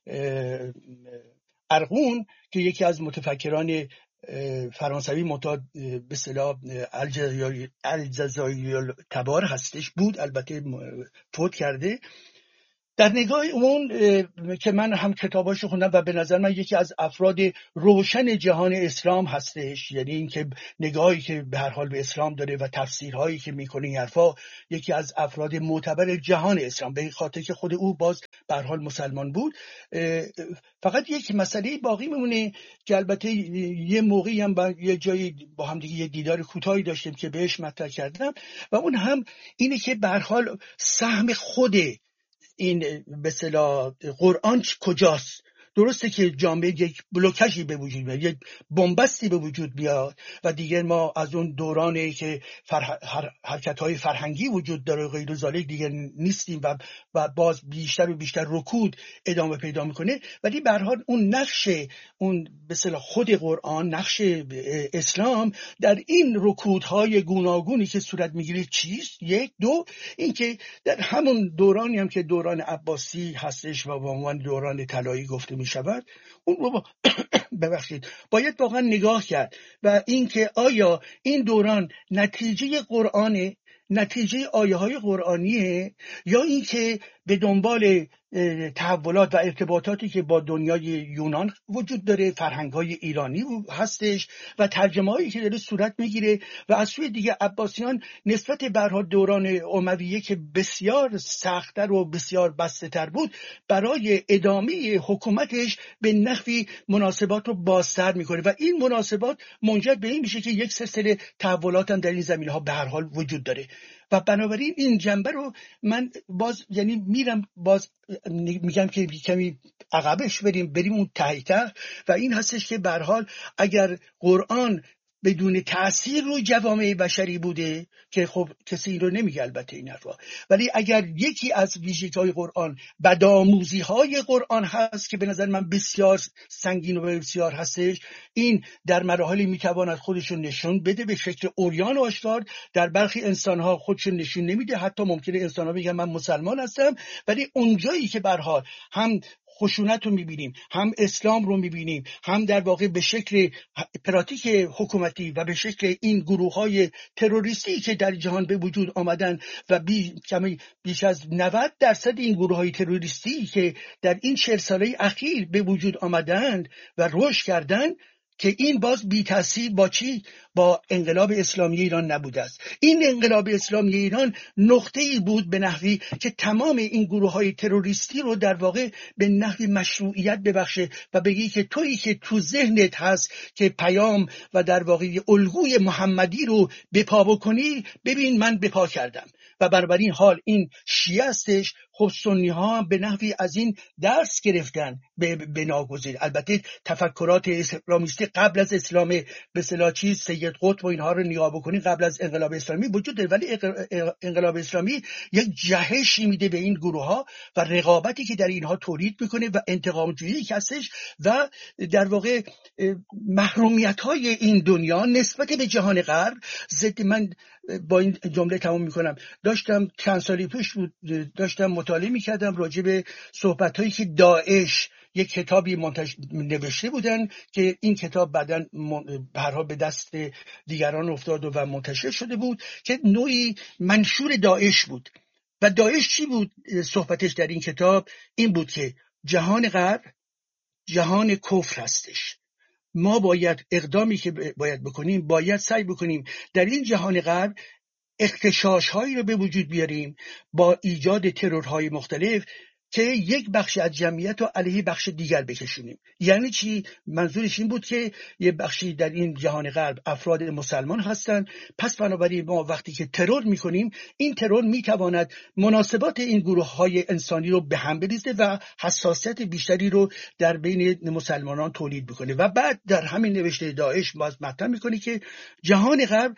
ارغون که یکی از متفکران فرانسوی معتاد به اصطلاح الجزایر تبار هستش بود، البته فوت کرده، در نگاه اون که من هم کتاباشو خوندم و به نظر من یکی از افراد روشن جهان اسلام هستش، یعنی این که نگاهی که به هر حال به اسلام داره و تفسیرهایی که میکنه این حرفا، یکی از افراد معتبر جهان اسلام، به خاطر که خود او باز به هر حال مسلمان بود. فقط یک مسئله باقی میمونه که البته یه موقعی هم یه جایی با هم دیگه یه دیدار کوتاهی داشتیم که بهش مطرح کردم و اون هم اینه که به هر حال سهم خود این به اصطلاح قرآن کجاست. درسته که جامعه یک بلوکشی به وجود میاد، یک بنبستی به وجود بیاد و دیگه ما از اون دورانی که حرکت‌های فرهنگی وجود داره و غیر ذالک دیگه نیستیم و باز بیشتر و بیشتر رکود ادامه پیدا میکنه. ولی به هر حال اون نقش، اون به اصطلاح خود قرآن، نقش اسلام در این رکودهای گوناگونی که صورت میگیره چیست؟ یک. دو، این که در همون دورانی هم که دوران عباسی هستش و به عنوان دوران طلایی گفته شود، اون رو ببخشید باید واقعا نگاه کرد و اینکه آیا این دوران نتیجه قرآنه، نتیجه آیه های قرآنیه، یا اینکه به دنبال تحولات و ارتباطاتی که با دنیای یونان وجود داره، فرهنگ‌های ایرانی هستش و ترجمه‌هایی که داره صورت میگیره و از سوی دیگه عباسیان نسبت به دوران امویه که بسیار سخت‌تر و بسیار بسته‌تر بود، برای ادامه حکومتش به نحوی مناسبات رو بازتر میکنه و این مناسبات منجر به این میشه که یک سلسله تحولات هم در این زمینه‌ها به هر حال وجود داره. و بنابراین این جنبه رو من باز یعنی میگم که کمی عقبش بریم اون ته و این هستش که به هر حال اگر قرآن بدون تأثیر روی جوامع بشری بوده، که خب کسی این رو نمیگه البته این حرفا، ولی اگر یکی از ویژگی‌های قرآن بدآموزی‌های قرآن هست که به نظر من بسیار سنگین و بسیار هستش، این در مراحلی میتواند خودشون نشون بده به شکل عریان و آشکار. در برخی انسان‌ها خودشون نشون نمیده، حتی ممکنه انسان‌ها بگن من مسلمان هستم، ولی اونجایی که به هر حال هم خشونت رو میبینیم، هم اسلام رو میبینیم، هم در واقع به شکل پراتیک حکومتی و به شکل این گروه‌های تروریستی که در جهان به وجود آمدن و بیش از 90% این گروه‌های تروریستی که در این 40 ساله اخیر به وجود آمدند و رشد کردند، که این باز بی تأثیر با چی؟ با انقلاب اسلامی ایران نبوده است. این انقلاب اسلامی ایران نقطه‌ای بود به نحوی که تمام این گروه‌های تروریستی رو در واقع به نحوی مشروعیت ببخشه و بگی که تویی که تو ذهنت هست که پیام و در واقع الگوی محمدی رو بپا بکنی، ببین من بپا کردم. و بنابراین حال این شیعه هستش. خب سنی ها به نحوی از این درس گرفتن به ناگزیر. البته تفکرات اسلامیستی قبل از اسلام به اصطلاح چیز سید قطب و اینها رو نگاه بکنین قبل از انقلاب اسلامی وجود داره، ولی انقلاب اسلامی یک جهشی میده به این گروه ها و رقابتی که در اینها تولید میکنه و انتقام جویی که هستش و در واقع محرومیت های این دنیا نسبت به جهان غرب. من با این جمله تمام میکنم. داشتم چند سالی پیش داشتم مطالعه میکردم راجع به صحبت‌هایی که داعش یک کتابی نوشته بودن که این کتاب بعداً به هر حال به دست دیگران افتاد و منتشر شده بود که نوعی منشور داعش بود. و داعش چی بود؟ صحبتش در این کتاب این بود که جهان غرب جهان کفر هستش. ما باید اقدامی که باید بکنیم، باید سعی بکنیم در این جهان غرب اغتشاش‌هایی رو به وجود بیاریم با ایجاد ترورهای مختلف که یک بخش از جمعیت رو علیه بخش دیگر بکشونیم. یعنی چی؟ منظورش این بود که یه بخشی در این جهان غرب افراد مسلمان هستن، پس بنابراین ما وقتی که ترور میکنیم، این ترور میتواند مناسبات این گروه های انسانی رو به هم بریزه و حساسیت بیشتری رو در بین مسلمانان تولید بکنه. و بعد در همین نوشته داعش باز مطرح میکنه که جهان غرب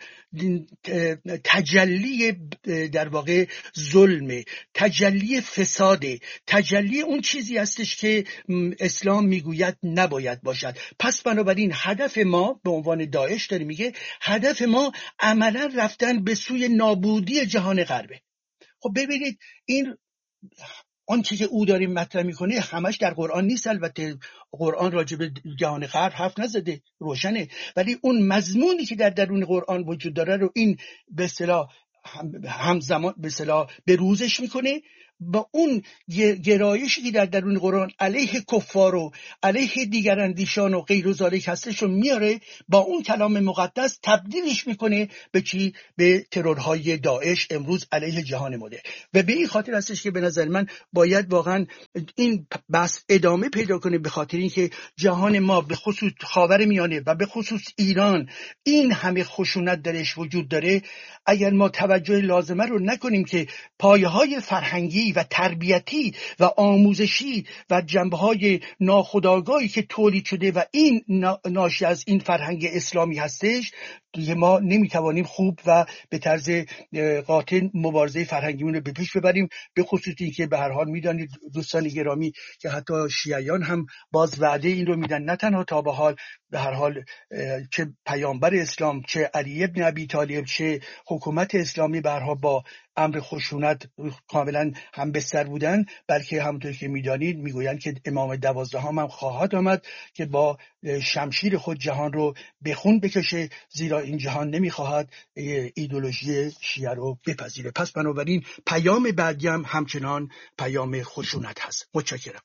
تجلی در واقع ظلم، تجلی فساد، تجلی اون چیزی هستش که اسلام میگوید نباید باشد. پس بنابراین هدف ما به عنوان داعش داره میگه هدف ما عملا رفتن به سوی نابودی جهان غربه. خب ببینید این آن چیزی که او داره مطرح میکنه همش در قرآن نیست. البته قرآن راجع به جهان غرب حرف نزده، روشنه، ولی اون مضمونی که در درون قرآن وجود داره رو این به اصطلاح همزمان به اصطلاح به روزش میکنه، با اون گرایشی که در درون قرآن علیه کفار و علیه دیگر اندیشان و غیر و ذالک هستش رو میاره، با اون کلام مقدس تبدیلش میکنه به چی؟ به ترورهای داعش امروز علیه جهان مدرن. و به این خاطر هستش که به نظر من باید واقعا این بحث ادامه پیدا کنه، به خاطر اینکه جهان ما به خصوص خاورمیانه و به خصوص ایران این همه خشونت درش وجود داره. اگر ما توجه لازمه رو نکنیم که پایه‌های فرهنگی و تربیتی و آموزشی و جنبه‌های ناخودآگاهی که تولید شده و این ناشی از این فرهنگ اسلامی هستش، دیگه ما نمیتوانیم خوب و به طرز قاطع مبارزه فرهنگیمون رو به پیش ببریم. به خصوص این که به هر حال میدانید دوستان گرامی که حتی شیعیان هم باز وعده این رو میدن، نه تنها تا به حال به هر حال چه پیامبر اسلام، چه علی ابن ابی طالب، چه حکومت اسلامی به هر حال با امر خشونت کاملا هم بستر بودن، بلکه همونطور که میدانید میگویند که امام 12 هم خواهد آمد که با شمشیر خود جهان رو به خون بکشه، زیرا این جهان نمیخواهد ایدئولوژی شیعه رو بپذیره. پس بنابراین پیام بعدی هم همچنان پیام خشونت هست. متشکرم.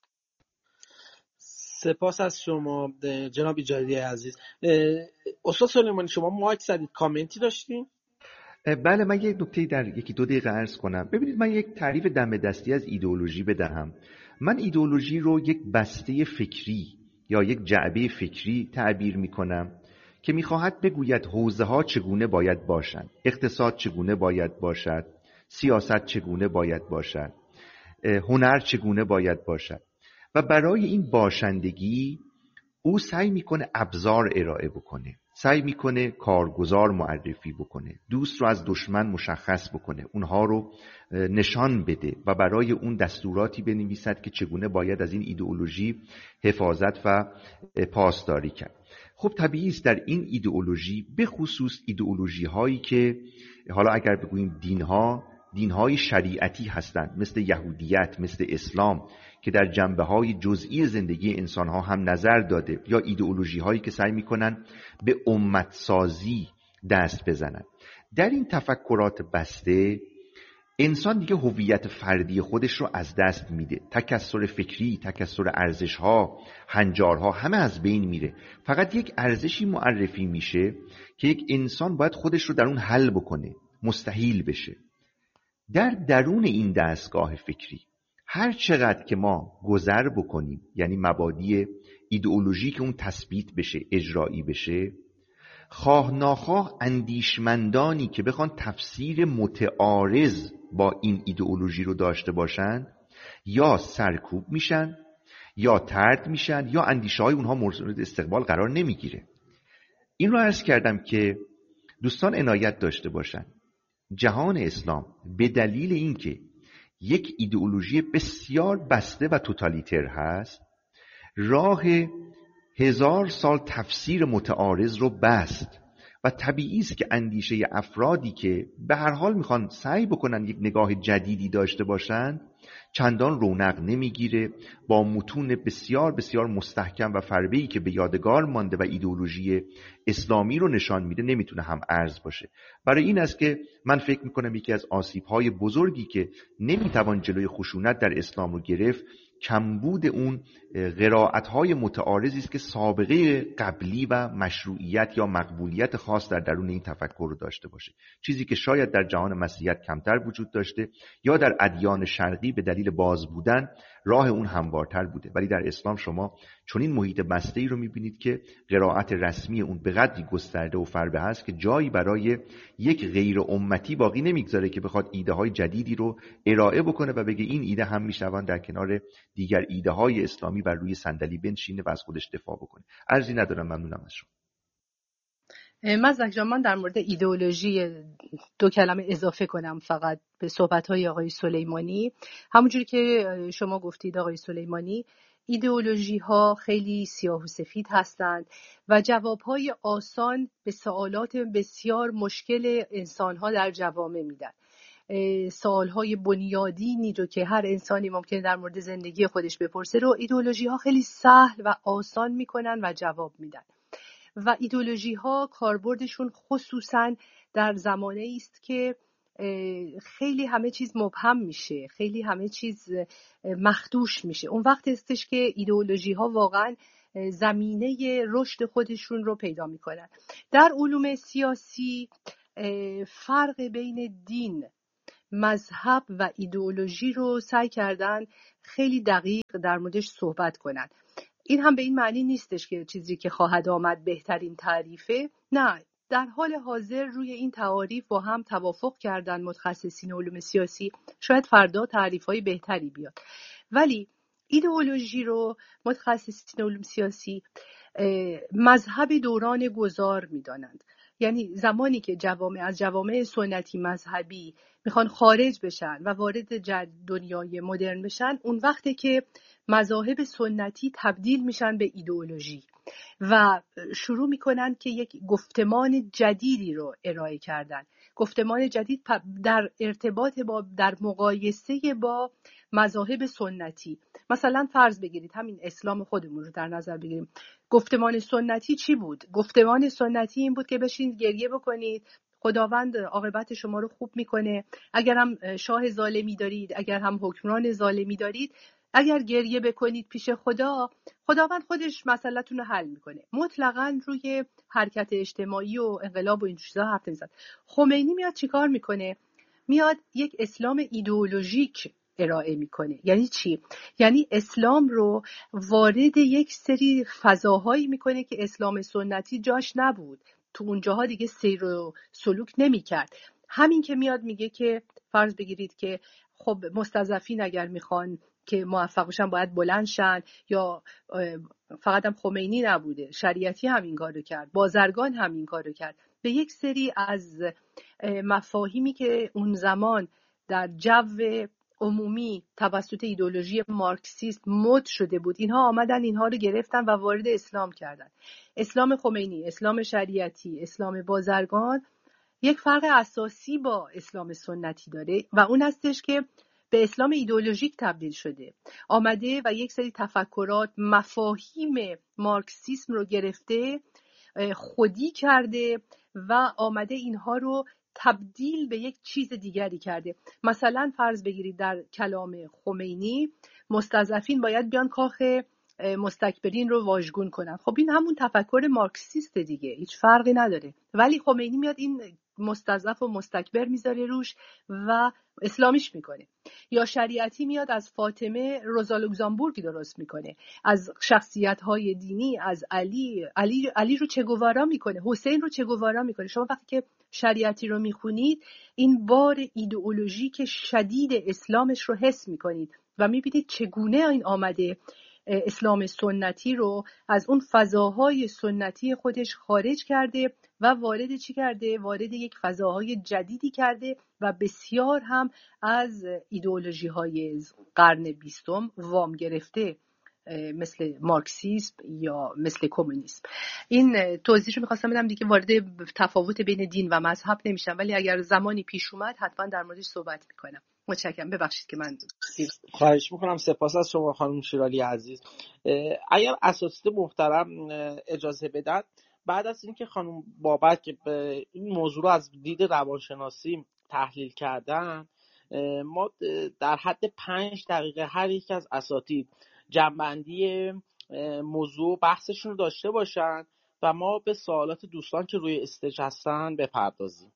سپاس از شما جناب ایجادی عزیز. استاد سلیمانی شما مایک زدید، کامنتی داشتین؟
بله، من یک نکته در یکی دو دقیقه عرض کنم. ببینید، من یک تعریف دم دستی از ایدئولوژی بدهم. من ایدئولوژی رو یک بسته فکری یا یک جعبه فکری تعبیر میکنم که میخواهد بگوید حوزه ها چگونه باید باشند، اقتصاد چگونه باید باشد، سیاست چگونه باید باشد، هنر چگونه باید باشد، و برای این باشندگی او سعی میکنه ابزار ارائه بکنه، سعی میکنه کارگزار معرفی بکنه، دوست رو از دشمن مشخص بکنه، اونها رو نشان بده و برای اون دستوراتی بنویسد که چگونه باید از این ایدئولوژی حفاظت و پاسداری کرد. خب طبیعی است در این ایدئولوژی، به خصوص ایدئولوژی هایی که حالا اگر بگوییم دینهای شریعتی هستند، مثل یهودیت، مثل اسلام، که در جنبه‌های جزئی زندگی انسان‌ها هم نظر داده، یا ایدئولوژی‌هایی که سعی می‌کنن به امت‌سازی دست بزنن. در این تفکرات بسته انسان دیگه هویت فردی خودش رو از دست میده. تکثر فکری، تکثر ارزش‌ها، هنجارها همه از بین میره. فقط یک ارزشی معرفی میشه که یک انسان باید خودش رو در اون حل بکنه، مستحیل بشه. در درون این دستگاه فکری هر چقدر که ما گذر بکنیم، یعنی مبادی ایدئولوژی که اون تثبیت بشه، اجرایی بشه، خواه ناخواه اندیشمندانی که بخوان تفسیر متعارض با این ایدئولوژی رو داشته باشن، یا سرکوب میشن، یا طرد میشن، یا اندیشه های اونها مورد استقبال قرار نمیگیره. این رو عرض کردم که دوستان عنایت داشته باشن. جهان اسلام به دلیل اینکه یک ایدئولوژی بسیار بسته و توتالیتر هست، راه 1000 سال تفسیر متعارض رو بست و طبیعی است که اندیشه افرادی که به هر حال میخوان سعی بکنن یک نگاه جدیدی داشته باشند چندان رونق نمیگیره، با متون بسیار بسیار مستحکم و فربه‌ای که به یادگار مانده و ایدئولوژی اسلامی رو نشان میده نمیتونه هم ارز باشه. برای این است که من فکر میکنم یکی از آسیب‌های بزرگی که نمیتوان جلوی خشونت در اسلام رو گرفت، کمبود اون قرائت‌های متعارضی است که سابقه قبلی و مشروعیت یا مقبولیت خاص در درون این تفکر رو داشته باشه، چیزی که شاید در جهان مسیحیت کمتر وجود داشته یا در ادیان شرقی به دلیل باز بودن راه اون هموارتر بوده. ولی در اسلام شما چنین محیط بسته‌ای رو می‌بینید که قرائت رسمی اون به قدری گسترده و فربه هست که جایی برای یک غیر امتی باقی نمیگذاره که بخواد ایده‌های جدیدی رو ارائه بکنه و بگه این ایده هم میشوند در کنار دیگر ایده‌های اسلامی بر روی صندلی بنشینه و از خودش دفاع بکنه. عرضی ندارم، ممنونم از شما.
مزدک جان، من در مورد ایدئولوژی 2 کلمه اضافه کنم فقط به صحبت‌های آقای سلیمانی. همونجوری که شما گفتید آقای سلیمانی، ایدئولوژی ها خیلی سیاه و سفید هستند و جوابهای آسان به سوالات بسیار مشکل انسان‌ها در جوامع میدن. سوالهای بنیادینی رو که هر انسانی ممکنه در مورد زندگی خودش بپرسه رو ایدئولوژی ها خیلی سهل و آسان میکنن و جواب میدن. و ایدئولوژی ها کاربردشون خصوصا در زمانه است که خیلی همه چیز مبهم میشه، خیلی همه چیز مخدوش میشه. اون وقت استش که ایدئولوژی ها واقعا زمینه رشد خودشون رو پیدا میکنن. در علوم سیاسی فرق بین دین، مذهب و ایدئولوژی رو سعی کردن خیلی دقیق در موردش صحبت کنن. این هم به این معنی نیستش که چیزی که خواهد آمد بهترین تعریفه، نه، در حال حاضر روی این تعاریف با هم توافق کردن متخصصین علوم سیاسی. شاید فردا تعریف‌های بهتری بیاد، ولی ایدئولوژی رو متخصصین علوم سیاسی مذهب دوران گذار می‌دانند. یعنی زمانی که از جوامع سنتی مذهبی میخوان خارج بشن و وارد دنیای مدرن بشن، اون وقته که مذاهب سنتی تبدیل میشن به ایدئولوژی و شروع میکنن که یک گفتمان جدیدی رو ارائه کردن. گفتمان جدید در ارتباط در مقایسه با مذاهب سنتی. مثلا فرض بگیرید همین اسلام خودمون رو در نظر بگیریم. گفتمان سنتی چی بود؟ گفتمان سنتی این بود که بشین گریه بکنید، خداوند عاقبت شما رو خوب میکنه. اگر هم شاه ظالمی دارید، اگر هم حکمران ظالمی دارید، اگر گریه بکنید پیش خداوند خودش مسئله‌تون رو حل میکنه. مطلقاً روی حرکت اجتماعی و انقلاب و این چیزا حرف نمیزنه. خمینی میاد چیکار میکنه؟ میاد یک اسلام ایدئولوژیک ارائه میکنه. یعنی چی؟ یعنی اسلام رو وارد یک سری فضاهایی میکنه که اسلام سنتی جاش نبود، تو اونجاها دیگه سیر و سلوک نمیکرد. همین که میاد میگه که فرض بگیرید که خب مستضعفین اگر میخوان که موفق بشن باید بلند شن، یا فقط هم خمینی نبوده، شریعتی هم این کارو کرد، بازرگان هم این کارو کرد. به یک سری از مفاهیمی که اون زمان در جو عمومی توسط ایدئولوژی مارکسیست مد شده بود، اینها آمدن اینها رو گرفتن و وارد اسلام کردن. اسلام خمینی، اسلام شریعتی، اسلام بازرگان یک فرق اساسی با اسلام سنتی داره و اون هستش که به اسلام ایدئولوژیک تبدیل شده. آمده و یک سری تفکرات، مفاهیم مارکسیسم رو گرفته، خودی کرده و آمده اینها رو تبدیل به یک چیز دیگری کرده. مثلا فرض بگیرید در کلام خمینی مستضعفین باید بیان کاخ مستکبرین رو واژگون کنن. خب این همون تفکر مارکسیست دیگه، هیچ فرقی نداره. ولی خمینی میاد این مستضعف و مستکبر میذاره روش و اسلامیش میکنه. یا شریعتی میاد از فاطمه روزا لوکزامبورگ درست میکنه، از شخصیت‌های دینی، از علی رو چگوارا میکنه، حسین رو چگوارا میکنه. شما وقتی که شریعتی رو میخونید این بار ایدئولوژیک شدید اسلامش رو حس میکنید و میبینید چگونه این آمده اسلام سنتی رو از اون فضاهای سنتی خودش خارج کرده و وارد چی کرده؟ وارد یک فضاهای جدیدی کرده و بسیار هم از ایدئولوژی های قرن 20 وام گرفته، مثل مارکسیسم یا مثل کمونیسم. این توضیحش رو می‌خواستم بدم دیگه، وارد تفاوت بین دین و مذهب نمیشم، ولی اگر زمانی پیش اومد حتما در موردش صحبت میکنم. متشکرم، ببخشید که من
خواهش میکنم. سپاس از شما خانم شیرالی عزیز. اگر اساتید محترم اجازه بدن، بعد از اینکه خانم بابک که این موضوع رو از دید روانشناسی تحلیل کردن، ما در حد 5 دقیقه هر یک از اساتید جنبندی موضوع بحثشون رو داشته باشن و ما به سوالات دوستان که روی استیج هستن بپردازیم.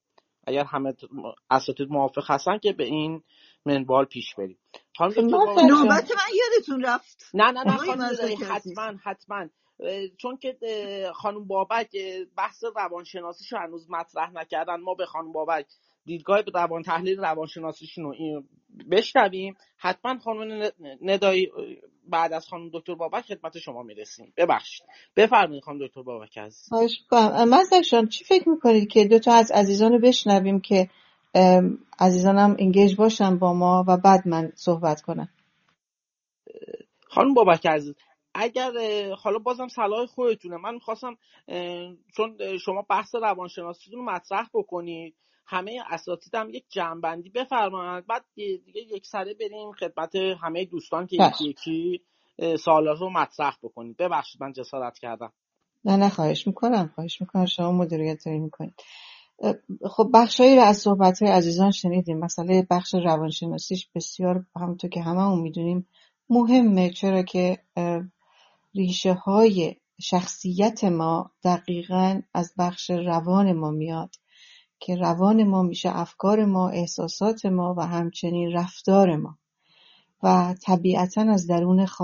اگر همه اساتید موافق هستن که به این منوال پیش بریم. خانم دکتر
نوبت من یادتون رفت.
نه خانم دایی حتما چون که خانم بابک بحث روانشناسیشو هنوز مطرح نکردن، ما به خانم بابک دیدگاه روان تحلیل روانشناسیشون رو بشنویم. حتما خانم ندایی بعد از خانم دکتر بابک خدمت شما میرسیم. ببخشید بفرمایید خانم دکتر بابک عزیز.
خواهش می‌کنم. مزدک چی فکر میکنید که دو تا از عزیزان رو بشنویم که عزیزانم انگیج باشن با ما و بعد من صحبت کنم.
خانم بابک عزیز اگر حالا بازم صلاح خودتونه، من میخواستم چون شما بحث روانشناسیتون رو مطرح بکنید، همه اساتیدم یک جمع‌بندی بفرمایید، بعد دیگه یک سره بریم خدمت همه دوستان که یکی یکی سوالا رو مطرح بکنید. ببخشید من جسارت کردم.
نه خواهش میکنم شما مدیریت میکنید. خب بخشایی رو از صحبت‌های عزیزان شنیدیم. مثلا بخش روانشناسیش بسیار همونطور که هممون میدونیم مهمه، چرا که ریشه های شخصیت ما دقیقاً از بخش روان ما میاد که روان ما میشه افکار ما، احساسات ما و همچنین رفتار ما و طبیعتاً از درون